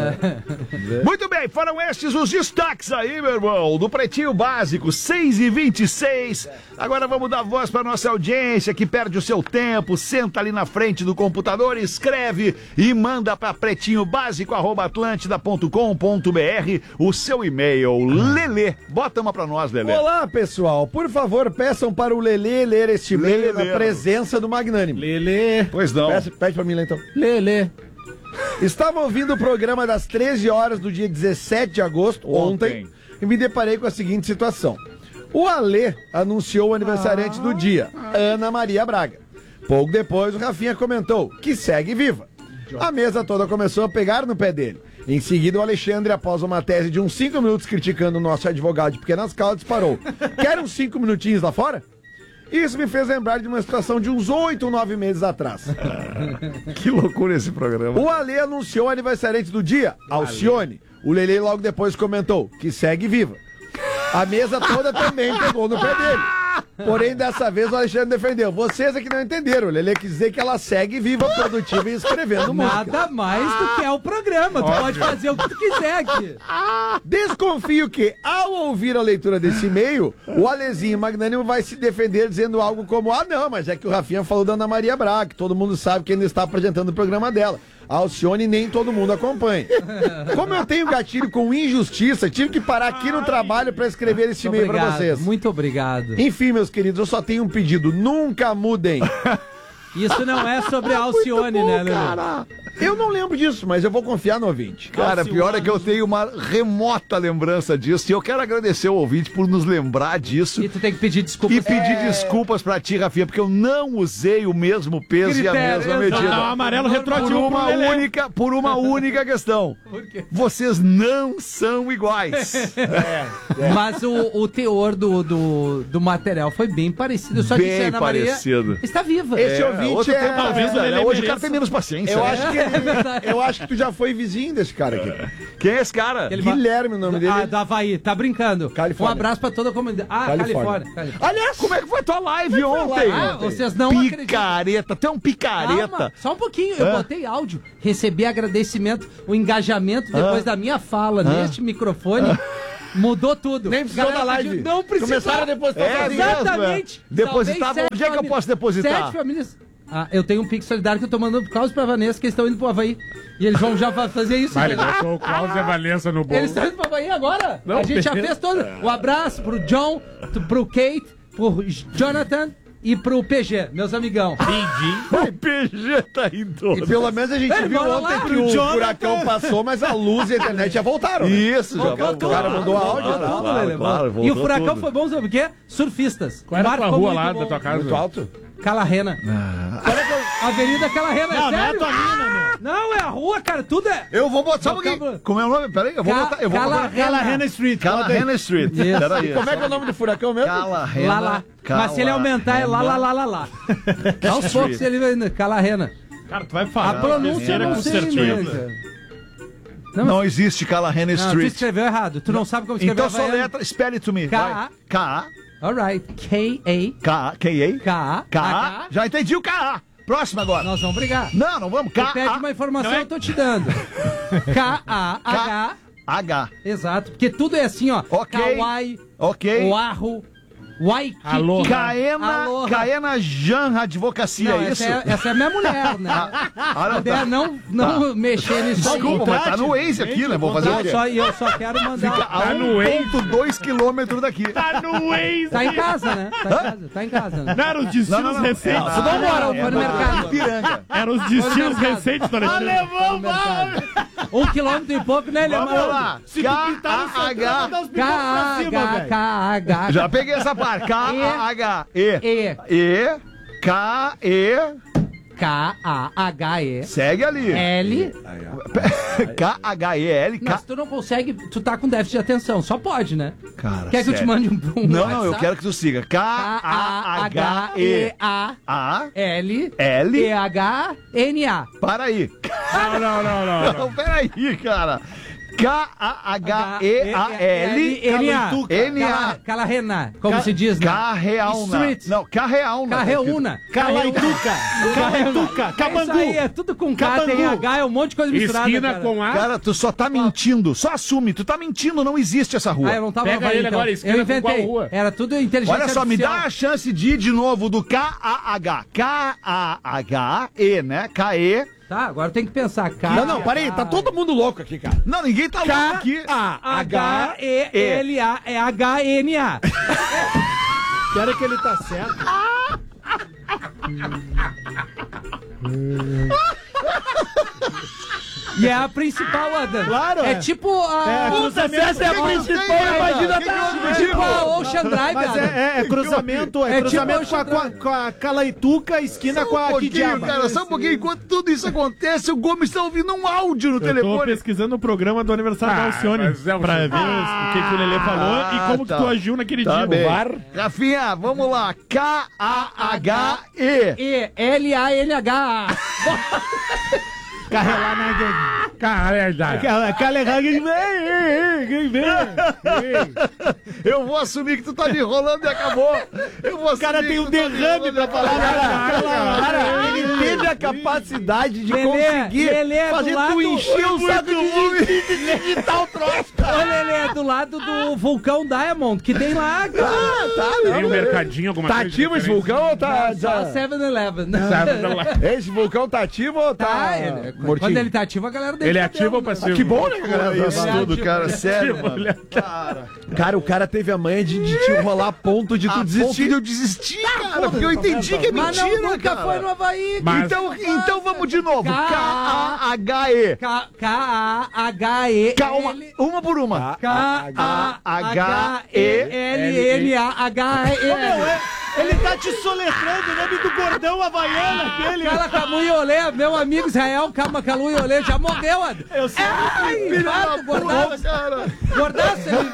É. Muito bem, foram estes os destaques aí, meu irmão, do Pretinho Básico, seis e vinte e seis. Agora vamos dar voz para nossa audiência que perde o seu tempo, senta ali na frente do computador, escreve e manda para pretinho básico arroba atlântida ponto com ponto br o seu e-mail. Lelê, bota uma para nós, Lelê. Olá, pessoal. Por favor, peçam para o Lelê ler este e-mail na presença do Magnânimo. Lelê. Pois não. Peça, pede para mim lá, então. Lelê. Estava ouvindo o programa das treze horas do dia dezessete de agosto, ontem, Ontem. e me deparei com a seguinte situação. O Alê anunciou o aniversariante do dia, Ana Maria Braga. Pouco depois, o Rafinha comentou que segue viva. A mesa toda começou a pegar no pé dele. Em seguida, o Alexandre, após uma tese de uns cinco minutos criticando o nosso advogado de pequenas causas, disparou. Quer uns cinco minutinhos lá fora? Isso me fez lembrar de uma situação de uns oito ou nove meses atrás. Que loucura esse programa. O Alê anunciou o aniversariante do dia, Alcione. O Lelê logo depois comentou que segue viva. A mesa toda também pegou no pé dele. Porém, dessa vez o Alexandre defendeu. Vocês é que não entenderam. O Lelê quis dizer que ela segue viva, produtiva e escrevendo música. Nada mais do que é o programa. Tu Óbvio. pode fazer o que tu quiser aqui. Desconfio que, ao ouvir a leitura desse e-mail, o Alezinho Magnânimo vai se defender dizendo algo como: ah, não, mas é que o Rafinha falou da Ana Maria Braga, que todo mundo sabe que ainda está apresentando o programa dela. A Alcione nem todo mundo acompanha. Como eu tenho gatilho com injustiça, tive que parar aqui no trabalho para escrever esse e-mail para vocês. Muito obrigado. Enfim, meus queridos, eu só tenho um pedido: nunca mudem. Isso não é sobre a Alcione, né, Lelê? Eu não lembro disso, mas eu vou confiar no ouvinte. Cara, pior é que eu tenho uma remota lembrança disso e eu quero agradecer ao ouvinte por nos lembrar disso. E tu tem que pedir desculpas. E pedir É. desculpas pra ti, Rafinha, porque eu não usei o mesmo peso e a Critério, mesma exato. medida. Não, amarelo por retroativo uma pro Lelê. única, por uma única questão. Vocês não são iguais. Mas o, o teor do, do, do material foi bem parecido. Só que Bem a Ana Maria parecido. está viva. Esse É, ouvinte outro é... tempo da talvez vida, o Lelê né? Hoje o mereça. cara tem menos paciência. Eu né? acho que ele, eu acho que tu já foi vizinho desse cara aqui. Quem é esse cara? Ele vai- Guilherme, o nome dele. Ah, do Havaí, tá brincando. Califórnia. Um abraço pra toda a comunidade. Ah, Califórnia. Califórnia. Califórnia. Aliás, como é que foi a tua live ontem? Ah, vocês não acreditam. Picareta, tu é um picareta. Calma, só um pouquinho, eu Hã? botei áudio, recebi agradecimento, o engajamento depois Hã? da minha fala Hã? neste microfone. Mudou tudo. Nem precisou Galera da live. pediu, Não precisou. Começaram a depositar É sozinho. Exatamente. mesmo, é. Depositar, Salvei sete onde é que eu famílias. posso depositar? Sete famílias. Ah, eu tenho um Pix solidário que eu tô mandando pro Carlos e pra Vanessa, que eles estão indo pro Havaí. E eles vão já fa- fazer isso. Vai, ele né? botou o Klaus e a Valença no bolo. Eles estão indo pro Havaí agora. Não, a gente já beleza. fez todo. Um abraço pro John, t- pro Kate, pro Jonathan e pro P G, meus amigão. O P G tá indo. E pelo menos a gente Ei, viu bora ontem lá que pro o Jonathan. furacão passou, mas a luz e a internet já voltaram. né? Isso, já Voltou voltou. O cara mandou áudio e Voltou tal. tudo, Lelê, claro, voltou. E o voltou furacão tudo. foi bom, sabe por quê? Surfistas. Qual era a tua Marcou rua muito lá bom. da tua casa? Muito alto? Calarrena. Avenida Calarrena, é Não, não é sério? tua mina, meu. Não, é a rua, cara, tudo é... Eu vou botar, sabe o Vocábulo- que? Como é o nome? Peraí, eu vou Ca- botar. Eu vou botar. Calarrena. Calarrena Street. Calarrena Street. Isso. Peraí. E como é que é o nome do furacão mesmo? Calarrena. Lá, lá. Mas se ele aumentar, é lá, lá, lá, lá, lá. Aos poucos ele vai indo. Calarrena. Cara, tu vai falar. A pronúncia eu Terceira não com sei certeza. mesmo, cara. Não, Não existe Calarrena Não, tu Street. escreveu errado. Tu não sabe como escrever Então só havaiano. letra, spell it to me. K- vai. K. Alright. K-A. K. K. K. K. Já entendi o K. Próximo agora. Nós vamos brigar. Não, não vamos. Tu K. pede uma informação, Não é- eu tô te dando. K-A-H. H. Exato. Porque tudo é assim, ó. Ok. Kawaii, Ok. Oahu, Waikiki. Aloha. Caena, Aloha. Caena Jan Advocacia, Não, é isso? essa é, essa é minha mulher, né? Ah, não, Mulher, tá. não, não Tá. mexer nisso aí. Desculpa, mas tá no Waze aqui, né? Vou fazer o eu quê? só, eu só quero mandar. Fica a um ponto dois quilômetros daqui. Tá no Waze. Tá em casa, né? Tá em casa, tá em casa. Né? Não eram os destinos Não, não, não. recentes. Não, Você não mora, é, foi no é, mercado. Piranga. Eram os Foi no destinos mercado. recentes do Alexandre. Foi no mercado. Um quilômetro e pouco, né, Vamos Leandro? lá. Se tu pintar no K Santana, A dá os bigos pra cima, K velho. H Já peguei essa parte. K A H E. E. E. K E. K A H E. Segue ali. L. K H E L. Não, se tu não consegue, tu tá com déficit de atenção. Só pode, né? Cara, Quer que eu te sério. mande um, um Não, WhatsApp? não, eu quero que tu siga. K A H E A A L L E H N A. Para aí. Não, não, não, não. Não, peraí, cara. K A H E A L N A. N A. Calarrena, como se diz, né? Carreauna. Street. Não, Carreauna. Carreuna. Calaituca. Calaituca. É isso Cabangu. aí, é tudo com K, Cabangu. tem H, é um monte de coisa misturada. Esquina cara. com A. Cara, tu só tá mentindo. Só assume. Tu tá mentindo, não existe essa rua. Ah, eu não tava Pega falando, ele então. agora, esquina Eu com qual inventei. rua? Era tudo inteligência Olha só, me artificial. dá a chance de ir de novo do K A H. K A H E, né? K E. Tá, agora tem que pensar. K, Não, não, para aí, tá todo mundo louco aqui, cara. Não, ninguém tá louco aqui. H E L A é H N A. Quero que ele tá certo. E é a principal, Adam. Claro, é. é. tipo a... É, Puta, cruzamento- se essa é a Quem principal, tem, imagina quem tá... tem, Tipo a Ocean Drive, Mas Adam. é, é, é cruzamento, é, É tipo cruzamento com, a, Ocean com, a, com a Calaituca, esquina com Só um a pouquinho, Kidiaba. cara, só um pouquinho. Enquanto tudo isso acontece, o Gomes tá ouvindo um áudio no Eu tô telefone. pesquisando o programa do aniversário da Alcione mas é o pra ver Ah, o que, que o Lelê falou e como tá. que tu agiu naquele Tá dia. bem. O VAR. Rafinha, vamos lá. K A H E. E L A N H A. Carregar na... Caralho. Carregar... Eu vou assumir que tu tá me enrolando e acabou. Eu vou O cara assumir tem que um tu tá me derrame enrolando pra e falar. acabou. Cara, Cara, ele teve a capacidade de Lelê, conseguir Lelê, do fazer lado- tu encher o Foi saco muito de gente e digitar o troço. Ô, Lelê, é do lado do vulcão Diamond, que tem lá, cara. Ah, tá, Tem um mercadinho, alguma Tá coisa ativo esse diferente. vulcão ou tá... Só tá... seven eleven. Esse vulcão tá ativo ou tá... Tá, ele, mortinho? quando ele tá ativo, a galera dele Ele é tá ativo dentro, ou né? passivo? Que bom, né, galera? Isso tudo, cara, sério, mano. Cara, o cara teve a manha de, de te enrolar a ponto de tu A desistir. ponto de eu desistir, cara, porque eu entendi que é Mas não, mentira, nunca cara. foi no Havaí. Mas- Então, então vamos de novo. K A H E. K A H E Calma, uma por uma. K A H E L N A H E L. Ele tá te soletrando o nome do gordão havaiano aquele. Cala Camu e Olê, meu amigo Israel, calma, Calu e Olê, já morreu, Ad. Eu sei. Ai, infarto, gordaço. Cara, Gordaço, ele...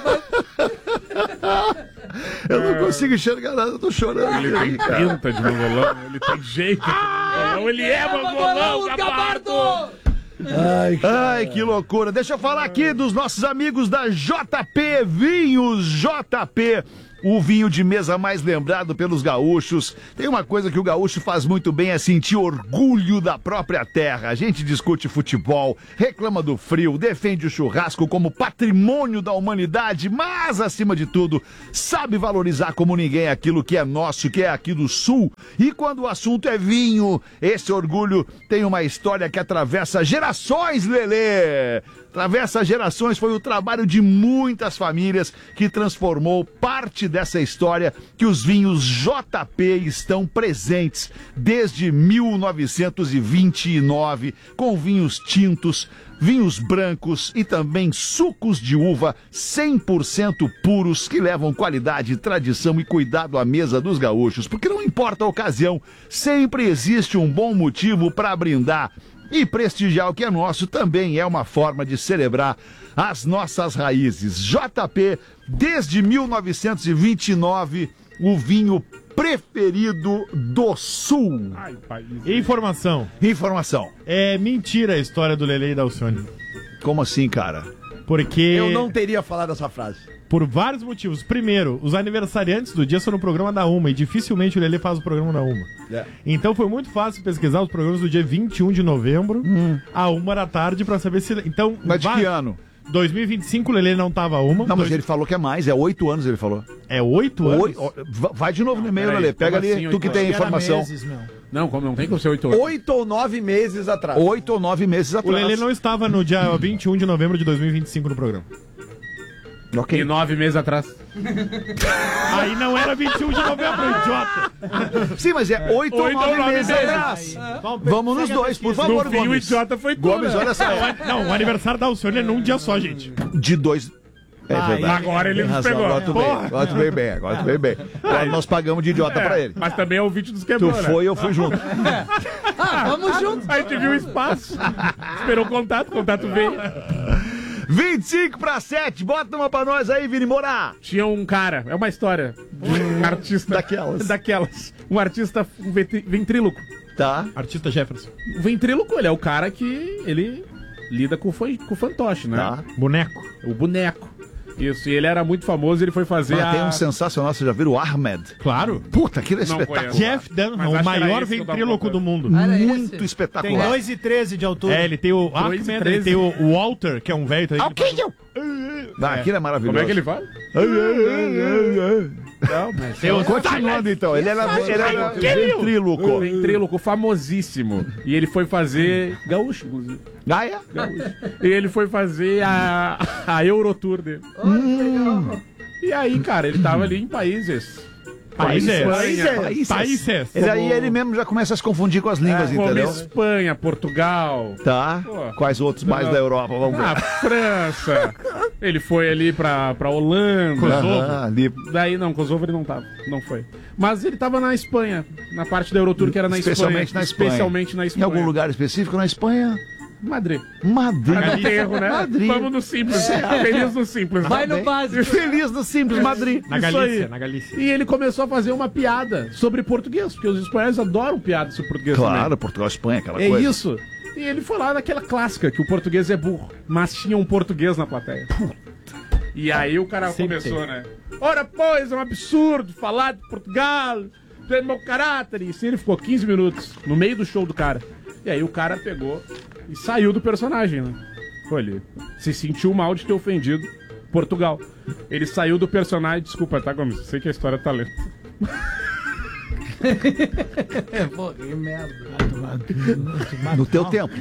eu não consigo enxergar nada, eu tô chorando. Ele tem pinta de mangolão, ele tem jeito de mangolão, ele é mangolão, Gabardo! Ai, Ai, que loucura. Deixa eu falar aqui dos nossos amigos da J P Vinhos J P. O vinho de mesa mais lembrado pelos gaúchos. Tem uma coisa que o gaúcho faz muito bem, é sentir orgulho da própria terra. A gente discute futebol, reclama do frio, defende o churrasco como patrimônio da humanidade, mas, acima de tudo, sabe valorizar como ninguém aquilo que é nosso, que é aqui do Sul. E quando o assunto é vinho, esse orgulho tem uma história que atravessa gerações, Lelê! Atravessa gerações, foi o trabalho de muitas famílias que transformou parte dessa história que os vinhos J P estão presentes desde mil novecentos e vinte e nove, com vinhos tintos, vinhos brancos e também sucos de uva cem por cento puros que levam qualidade, tradição e cuidado à mesa dos gaúchos, porque não importa a ocasião, sempre existe um bom motivo para brindar. E prestigiar o que é nosso também é uma forma de celebrar as nossas raízes. J P, desde mil novecentos e vinte e nove, o vinho preferido do Sul. Ai, pai. Informação. Informação. É mentira a história do Lelê e da Alcione. Como assim, cara? Porque... Eu não teria falado essa frase. Por vários motivos. Primeiro, os aniversariantes do dia são no programa da Uma e dificilmente o Lelê faz o programa da Uma. É. Então foi muito fácil pesquisar os programas do dia vinte e um de novembro, Hum. a uma da tarde, pra saber se... Então, Mas de vai- que ano? dois mil e vinte e cinco, o Lelê não tava uma. Não, mas Dois- ele falou que é mais, é oito anos ele falou. É oito anos? Oi- ó, va- vai de novo no e-mail, peraí, Lelê. Pega como ali, assim, tu que oito tem a anos? informação. Meses, meu. Não, como não tem como ser oito anos. Oito ou nove meses atrás. Oito ou nove meses O atrás. Lelê não estava no dia vinte e um de novembro de dois mil e vinte e cinco no programa. Ok. E nove meses atrás. Aí não era vinte e um de novembro, idiota. Sim, mas é oito ou Oito ou nove nove meses meses. atrás. É. Vamos nos dois, por favor, No fim, o Gomes. idiota foi tu, Gomes, né? olha só. Não, o aniversário da Alcione é num dia só, gente. De dois... É Ah, verdade. agora ele Tem nos razão, pegou. Agora tu veio, Porra. agora tu veio bem, agora tu veio bem. Agora nós pagamos de idiota pra ele. Mas também é o vídeo dos Tu quebrou, né? foi, eu fui junto. Ah, vamos juntos. A gente viu o espaço. Esperou o contato, o contato veio. vinte e cinco para sete, bota uma pra nós aí, Vini Morar. Tinha um cara, é uma história de um artista. Daquelas. Daquelas. Um artista um ventrí- ventríloco. Tá. Artista Jefferson. O ventríloco, ele é o cara que ele lida com o, fan- com o fantoche, né? Tá. Boneco. O boneco. Isso, e ele era muito famoso, ele foi fazer Mas a... tem um sensacional, você já viu o Ahmed? Claro. Puta, aquilo é Não espetacular. conheço. Jeff Dunham, Mas o acho que era maior esse que eu tava ventríloco do mundo. Ah, era Muito esse? Tem espetacular. dois e treze de altura. É, ele tem o Dois e Ahmed, treze. ele tem o Walter, que é um velho também. Ok, eu. Ah, aquilo é maravilhoso. Como é que ele fala? Não, mas... Tem o- Continuando então, ele era, ele era ventríloco. Ventríloco famosíssimo. E ele foi fazer... Gaúcho, inclusive. Ah, é? Gaúcho. E ele foi fazer a, a Eurotour dele. Hum. E aí, cara, ele tava ali em países. Países. Espanha, Países. Países. Ele aí ele mesmo já começa a se confundir com as línguas, como entendeu? Espanha, Portugal. Tá. Pô. Quais outros mais Não. da Europa? Vamos ver. A França. Ele foi ali pra, pra Holanda. Aham, ali. Daí não, Kosovo ele não tava. Não foi. Mas ele tava na Espanha. Na parte da Eurotour que era na Especialmente Espanha. na Espanha. Especialmente na Em Espanha. algum lugar específico na Espanha? Madrid. Madrid. Mas não tem erro, né? Madrid. Vamos no simples. Feliz no simples. Vai Tá no bem? básico. Feliz no simples Madrid. Na Isso Galícia, aí. na Galícia. E ele começou a fazer uma piada sobre português, porque os espanhóis adoram piadas sobre português Claro, também. Portugal, Espanha, aquela É coisa. isso. E ele foi lá naquela clássica, que o português é burro, mas tinha um português na plateia. E aí o cara Sempre começou, tem. né? Ora, pois, é um absurdo falar de Portugal, de meu caráter. E assim ele ficou quinze minutos no meio do show do cara. E aí o cara pegou e saiu do personagem, né? Foi ali. Se sentiu mal de ter ofendido Portugal. Ele saiu do personagem. Desculpa, tá, Gomes? Sei que a história tá lenta. Pô, que merda. No teu tempo.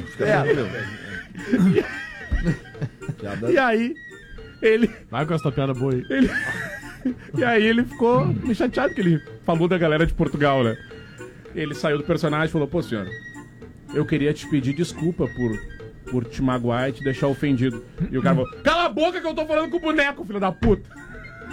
E aí, ele. Vai com essa piada boa aí. ele... E aí ele ficou meio chateado que ele falou da galera de Portugal, né? Ele saiu do personagem e falou: pô, senhor, eu queria te pedir desculpa por, por te magoar e te deixar ofendido. E o cara falou: cala a boca que eu tô falando com o boneco, filho da puta.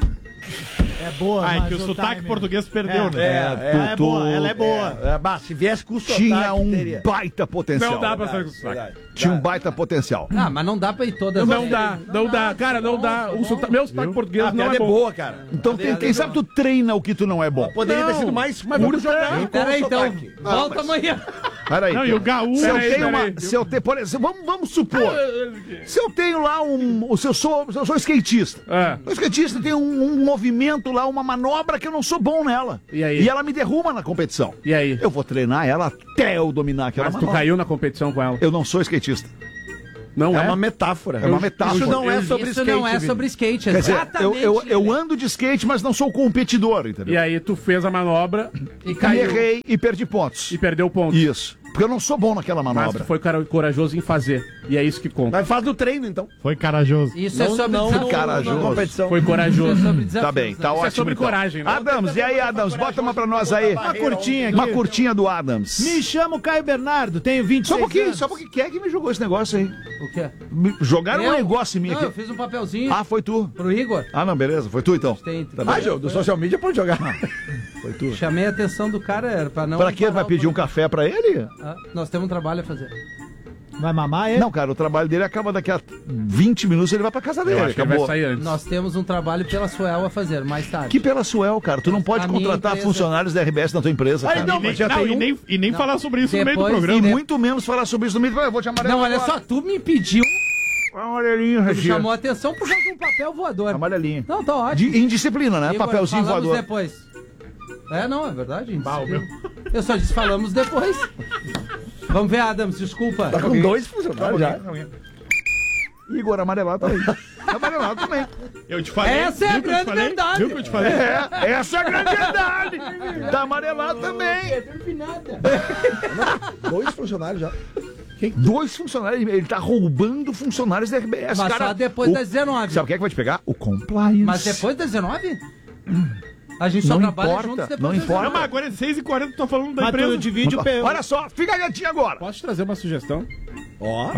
É boa, Ah, é mas que o sotaque timing- português perdeu, É, né? é, ela é boa, ela é boa. É, bah, se viesse com o sotaque, Tinha um teria. baita potencial. Não dá pra sair com sotaque. Verdade. Tinha um baita potencial. Ah, mas não dá pra ir todas Não as dá, não dá, cara, não dá. O sota- Meu sotaque português A não piada é é bom. boa, cara. Então, tem- quem sabe tu treina o que tu não é bom. Poderia ter Não, sido mais mas vamos curta jogar. e com Peraí, o então. sotaque. Volta amanhã. Peraí. Não, e o gaúcho... Se eu Peraí, tenho peraí. uma. Se eu tenho, por exemplo, vamos, vamos supor. Se eu tenho lá um. Se eu sou, se eu sou skatista. É. O skatista tem um, um movimento lá, uma manobra que eu não sou bom nela. E aí? E ela me derruba na competição. E aí? Eu vou treinar ela até eu dominar aquela Mas tu manobra. caiu na competição com ela. Eu não sou skatista. Não É é? uma metáfora. É uma metáfora. Isso não é Isso sobre skate. não é Vini. sobre skate, Quer dizer, eu, exatamente. eu, eu ando de skate, mas não sou competidor, entendeu? E aí tu fez a manobra E E caiu. errei e perdi pontos. e perdeu o ponto. Isso. Porque eu não sou bom naquela Mas manobra. tu foi cara- corajoso em fazer. E é isso que conta. Mas faz do treino, então. Foi corajoso. Isso é Não- sobre não- desafio. Corajoso. Na competição. Foi corajoso. Isso é sobre desafio. Tá bem, tá Isso ótimo. é sobre então. coragem, né? Adams, e aí, Adams? Bota uma pra nós aí. Uma curtinha aqui. Uma curtinha do Adams. Me chamo Caio Bernardo, tenho vinte e Só seis um pouquinho, anos. só um pouquinho. Quem é que me jogou esse negócio aí? O quê? Me jogaram um Eu? negócio em mim Não, eu aqui. fiz um papelzinho Ah, foi tu. pro Igor. Ah, não, beleza. Foi tu então. Tem, Tá Ah, bem. Gil, do social media pode jogar. Foi tu. Chamei a atenção do cara, era pra não... Pra quê? parar Vai o pedir um programa. café pra ele? Ah, nós temos um trabalho a fazer. Vai mamar ele? Não, cara, o trabalho dele acaba daqui a vinte minutos, ele vai pra casa dele. Eu acho que ele vai Acabou. sair antes. Nós temos um trabalho pela Suel a fazer, mais tarde. Que pela Suel, cara. Tu não pode A minha contratar empresa- funcionários da R B S na tua empresa, Aí cara. não, E nem, mas já não, tem e um- nem, e nem Não. falar sobre isso no meio do Depois- programa. E muito menos falar sobre isso no meio. Eu vou te amarelo Não, olha agora. só, tu me pediu, Amarelinho, tu me Regina. chamou a atenção por causa de um papel voador. Amarelinho. Não, tá ótimo. De indisciplina, né? Igor, Papelzinho falamos voador. depois. É, não, é verdade. Bah, o meu- Eu só disse falamos depois. Vamos ver, Adams, desculpa. Tá com dois funcionários já. Igor amarelado também. Amarelado também. Eu te falei. Essa é a viu que eu te grande falei? verdade. Viu que eu te falei? É, essa é a grande verdade. Tá amarelado também. Dois funcionários já. Quem? Dois funcionários. Ele tá roubando funcionários da R B S. Mas cara, só depois o... das dezenove. Sabe o que é que vai te pegar? O compliance. Mas depois das dezenove? A gente só Não trabalha importa, juntos depois não das importa. Não, mas agora é seis e quarenta, tô falando da Mas empresa. tu divide o P. Olha só, fica quietinho agora. Posso te trazer uma sugestão? Ó.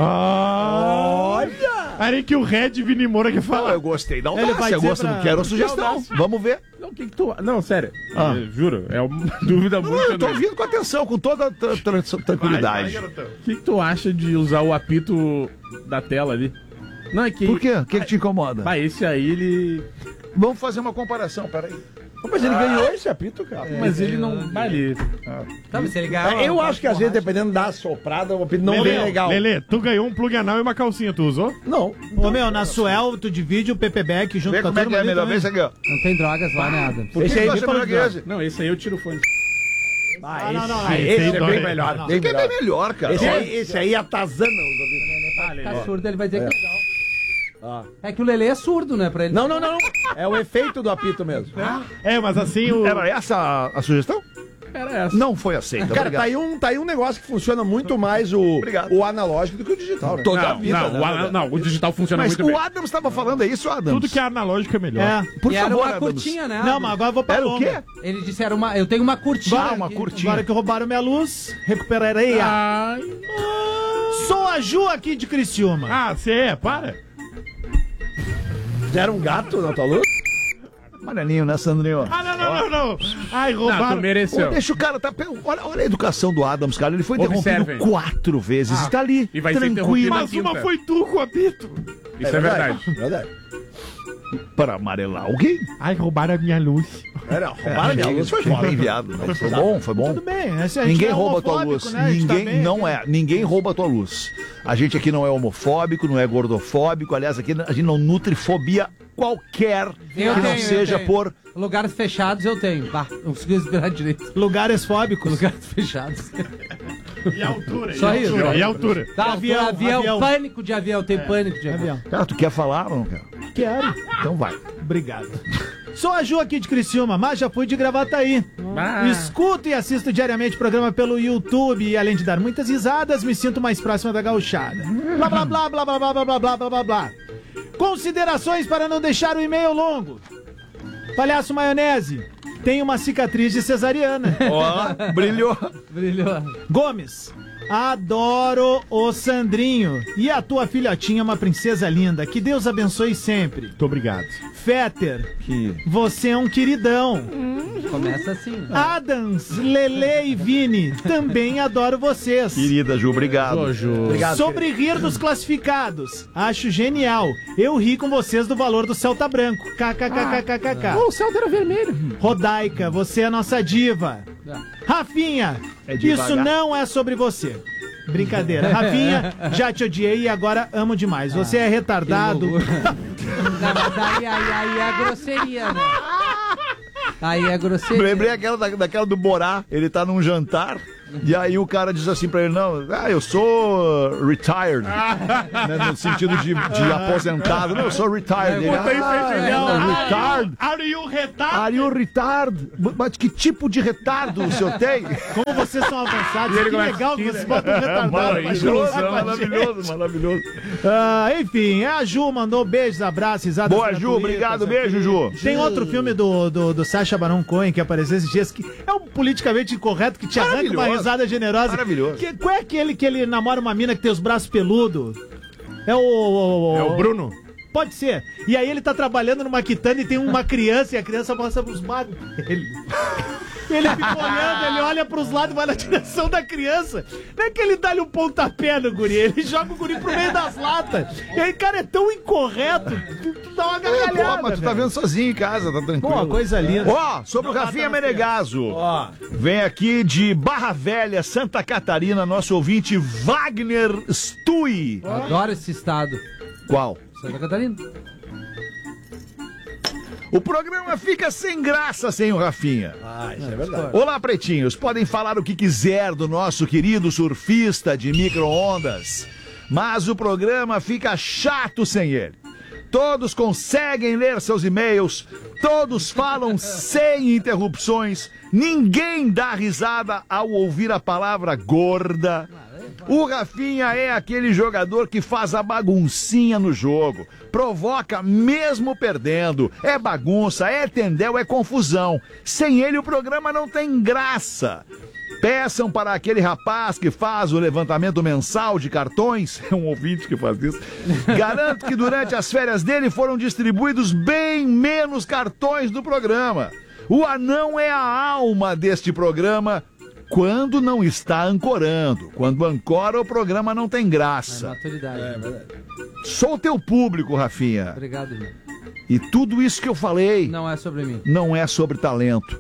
Olha! Aí que o Red Vini Moura quer Não, falar. eu gostei da Ele audácia. vai Eu dizer gosto, pra- não quero a pra sugestão. audácia. Vamos ver. Não, o que que tu... Não, sério. Ah. Eu juro, é uma dúvida Não, muito... eu tô ouvindo com atenção, com toda tra- tra- tranquilidade. O que que tu acha de usar o apito da tela ali? Não, é que... Por quê? O que, que te incomoda? Bah, esse aí, ele... Vamos fazer uma comparação, peraí. Mas ele ganhou esse apito, cara. Mas ele não... Bah, ele... Tá, mas se ele ganhar, Eu uma- acho que às vezes, dependendo da soprada, o apito não Lelê, vem legal. Lelê, tu ganhou um plug anal e uma calcinha, tu usou? Não. Ô, meu, na Suel, tu divide o P P Back junto Vê com a como é que turma é ali melhor. também. Vê esse aqui, ó. Não tem drogas lá, né, Adam? Por que Esse que aí tu me acha falou melhor que de esse? Não, esse aí eu tiro o fone. Ah, Ah, não, não, esse, não. esse Esse é aí bem dói. melhor. Não, Bem Esse aqui é melhor. bem melhor, cara. Esse aí, esse aí atazana os ouvidos. Tá surdo, ele vai dizer que é legal. Ah. É que o Lelê é surdo, né, pra ele. Não, não, não. É o efeito do apito mesmo. É, mas assim o. Era essa a, a sugestão? Era essa. Não foi aceita. Cara, obrigado. tá aí, um, tá aí um negócio que funciona muito mais o, Obrigado. o analógico do que o digital, né? Toda Não, a vida, não, né, o, Adams? não, o digital funciona Mas muito o bem. Adams estava falando, é isso, Adams? Tudo que é analógico é melhor. É. Por E era favor, uma Adams. curtinha, né? Não, Adam? mas agora eu vou pra Era o longa. quê? Ele disse, era uma... Eu tenho uma curtinha. Ah, uma aqui. curtinha. Agora que roubaram minha luz, recuperarei a. Ai, Sou a Ju aqui de Criciúma. Ah, você é, para. Era um gato na tua luz? Amarelinho, né, Sandrinho? Ah, não, não, não, não. Ai, não, roubaram. tu mereceu. Ô, deixa o cara, tá. Olha, olha a educação do Adams, cara. Ele foi interrompido Observem. quatro vezes. Ah, Está ali, e vai ser tranquilo. interrompido Mas uma quinta. foi tu com o apito. Isso é verdade. Verdade. Para amarelar alguém? Ai, roubaram a minha luz. Era, roubaram a minha luz, foi Bem foda. enviado. Mas foi bom, foi bom. Tudo bem, esse a gente Ninguém não é rouba a tua homofóbico, luz. né? A gente tá Ninguém bem não aqui. é. Ninguém rouba a tua luz. A gente aqui não é homofóbico, não é gordofóbico. Aliás, aqui a gente não nutre fobia qualquer Eu que não tenho, eu seja tenho. por. Lugares fechados eu tenho. Bah, não consegui respirar direito. Lugares fóbicos. Lugares fechados. E a altura? Só e a isso. altura, E a altura? Tá, Avião, avião, avião. pânico de avião. Eu tenho pânico de avião. Avião. Cara, tu quer falar ou não quer? Quero. Então vai. Obrigado. Sou a Ju aqui de Criciúma, mas já fui de Gravataí. Ah. Escuto e assisto diariamente o programa pelo YouTube e além de dar muitas risadas, me sinto mais próxima da gauchada. Blá blá blá blá blá blá blá blá blá blá blá blá. Considerações para não deixar o e-mail longo. Palhaço Maionese, tem uma cicatriz de cesariana. Ó, brilhou. Brilhou. Gomes, adoro o Sandrinho. E a tua filhotinha é uma princesa linda. Que Deus abençoe sempre. Muito obrigado. Fetter, Que... você é um queridão. Começa assim. né? Adams, Lele e Vini, também adoro vocês. Querida Ju, obrigado. Ô, Ju. Obrigado, Sobre rir dos classificados, acho genial. Eu ri com vocês do valor do Celta Branco. KKKKKK. O Celta era vermelho. Rodaica, você é a nossa diva. Rafinha, É devagar. isso não é sobre você. Brincadeira. Rafinha, já te odiei e agora amo demais. Você é retardado. Não, mas aí, aí, aí é grosseria, né? Aí é grosseria. Lembrei aquela, da- daquela do Borá, ele tá num jantar, e aí o cara diz assim pra ele, não, ah, eu sou uh, retired, né, no sentido de, de aposentado, não, eu sou retired. Ele, Botei isso aí, ah, genial. é, retard. Are you retard? Are you retard? Mas que tipo de retardo o senhor tem? Como vocês são avançados. E ele Que começa legal a que rir, vocês né? botam um retardado. pra Maravilhoso, conversar com a maravilhoso, gente. maravilhoso. Ah, enfim, a Ju mandou beijos, abraços, risadas. Boa, Ju, gratuitas obrigado, aqui. beijo, Ju. Tem outro filme do, do, do Sacha Baron Cohen que apareceu esses dias que é um politicamente incorreto que te arranca uma Maravilhoso. risada generosa. Maravilhoso. Que, qual é aquele que ele namora uma mina que tem os braços peludos? É o, o, o- É o Bruno. Pode ser. E aí ele tá trabalhando numa quitanda e tem uma criança e a criança mostra pros magos dele. Ele fica olhando, ele olha pros lados e vai na direção da criança. Não é que ele dá-lhe um pontapé no guri, ele joga o guri pro meio das latas. E aí, cara, é tão incorreto, tu, tu dá uma É, gargalhada. pô, mas tu tá velho. vendo sozinho em casa, tá tranquilo. Pô, coisa linda. Ó, sobre o Rafinha Menegaso. Ó, Vem aqui de Barra Velha, Santa Catarina, nosso ouvinte Wagner Stui. Eu adoro esse estado. Qual? Santa Catarina. O programa fica sem graça sem o Rafinha. ah, isso é verdade. Olá, pretinhos. Podem falar o que quiser do nosso querido surfista de micro-ondas. mas o programa fica chato sem ele. Todos conseguem ler seus e-mails, todos falam sem interrupções, ninguém dá risada ao ouvir a palavra gorda. O Rafinha é aquele jogador que faz a baguncinha no jogo, provoca mesmo perdendo, é bagunça, é tendel, é confusão. Sem ele o programa não tem graça. Peçam para aquele rapaz que faz o levantamento mensal de cartões, é um ouvinte que faz isso, garanto que durante as férias dele foram distribuídos bem menos cartões do programa. O anão é a alma deste programa quando não está ancorando. Quando ancora, o programa não tem graça. É maturidade. É verdade. Sou teu público, Rafinha. Obrigado, irmão. E tudo isso que eu falei não é sobre mim. Não é sobre talento.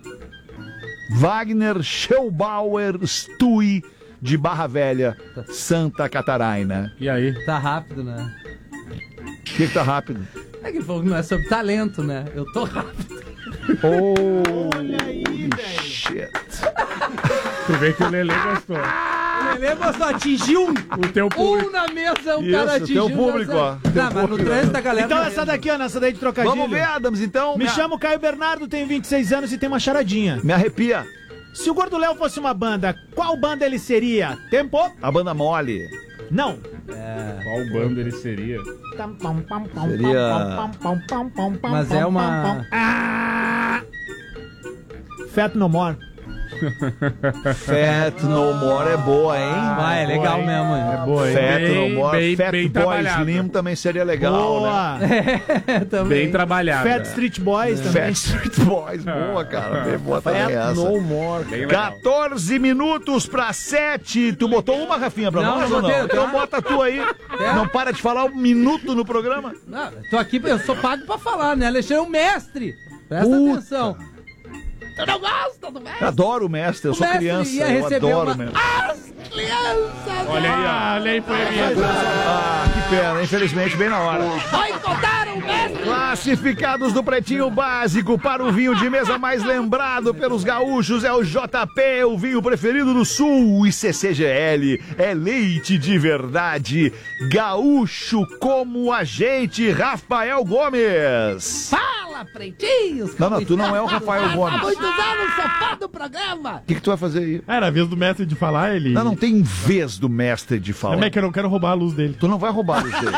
Wagner Schellbauer Stui, de Barra Velha, Santa Catarina. E aí? Tá rápido, né? O que, que tá rápido? É que ele falou que não é sobre talento, né? Eu tô rápido. Oh, olha aí, velho. Shit. Tu vê que o Lelê gostou. O Lelê gostou, atingiu um. O teu público. Um na mesa, o Isso, cara atingiu. teu público, ó. Não, Teu mas no público. trânsito a galera... Então não essa mesmo. daqui, ó, essa daí de trocadilho. Vamos ver, Adams, então. Me Me, chamo Caio Bernardo, tenho vinte e seis anos e tem uma charadinha. me arrepia. Se o Gordo Léo fosse uma banda, qual banda ele seria? Tempo? A banda mole. Não. É... Qual banda ele seria? Seria- Mas é uma... Ah! Fat No More. Fat No More é boa, hein? Ah, é legal hein? mesmo. É boa, hein? Fat Bem- No More, bem- Fat bem Boy trabalhado. Slim também seria legal, Boa. né? É, também. Bem trabalhado. Fat Street Boys também. Fat Street Boys, boa, cara. Bem boa também Fat essa. No More. Bem legal. quatorze minutos pra sete. Tu botou uma, Rafinha, pra Não, nós não ou não? botei, Então tá? bota a tua aí. É. Não para de falar um minuto no programa. Não, tô aqui, eu sou pago pra falar, né? Alexandre é um mestre. Presta Puta. atenção. Tu não gosta do mestre? Adoro o mestre, eu O sou mestre criança. ia Eu receber adoro uma- o mestre. As crianças! Olha aí, ó. Olha aí, foi a minha. Ah, que pena, infelizmente, bem na hora. Boicotaram o mestre! Classificados do Pretinho Básico para o vinho de mesa mais lembrado pelos gaúchos é o J P, o vinho preferido do Sul, e C C G L é leite de verdade. Gaúcho como a gente, Rafael Gomes. Fala, pretinhos! Não, não, tu não é o Rafael Há Gomes. muitos anos sou fã do programa! O que, que tu vai fazer aí? Era a vez do mestre de falar, ele... Não, não tem vez do mestre de falar. Como é que eu não quero roubar a luz dele? Tu não vai roubar a luz dele.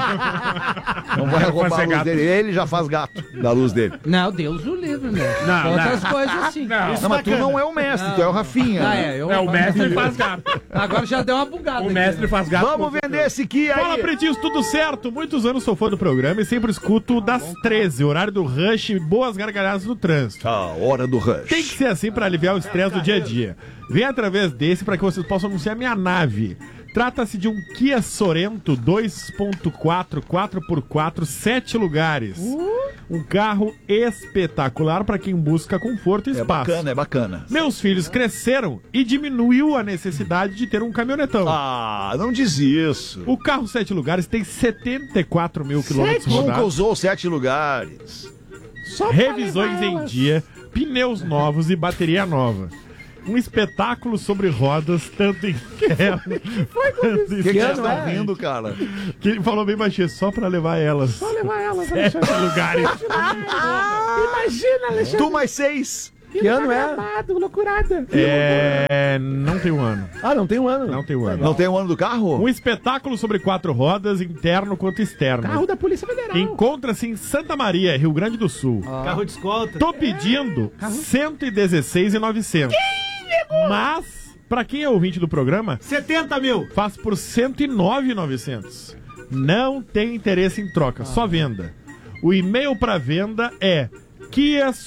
Não vai roubar a fazer luz gato. dele. Ele já faz gato da luz dele. Não, Deus o livre, né? Não, Outras não. coisas assim. Não. Não, mas tu não é o mestre, tu é o Rafinha. Ah, é, eu É, o mestre faz gato. Agora já deu uma bugada. O aqui, mestre né? faz gato. Vamos vender esse aqui aí. Fala, pretinhos, tudo certo? Muitos anos sou fã do programa e sempre escuto das treze, horário do rush e boas gargalhadas no trânsito. A hora do rush. Tem que ser assim para aliviar o estresse do dia a dia. Vem através desse para que vocês possam anunciar minha nave. Trata-se de um Kia Sorento dois ponto quatro, quatro por quatro, sete lugares. Um carro espetacular para quem busca conforto e É espaço. bacana, é bacana. Meus filhos cresceram e diminuiu a necessidade de ter um caminhonetão. Ah, não diz isso. O carro sete lugares tem setenta e quatro mil quilômetros Nunca rodados. usou sete lugares. Revisões em dia, pneus novos e bateria nova. Um espetáculo sobre rodas, tanto interno quanto O que, que externo. vocês estão rindo, cara? Que ele falou bem baixinho, só pra levar elas. Só levar elas, sete lugares. Imagina, Alexandre! Tu mais seis. Que ano é? Gramado, loucurada! É. Não tem um ano. Ah, não tem um ano. Não tem um ano. Não tem o ano do carro? Um espetáculo sobre quatro rodas, interno quanto externo. Carro da Polícia Federal! Encontra-se em Santa Maria, Rio Grande do Sul. Carro de escolta. Tô pedindo cento e dezesseis mil e novecentos. Mas, pra quem é ouvinte do programa, setenta mil. faz por cento e nove mil e novecentos. Não tem interesse em troca, só venda. O e-mail pra venda é Kia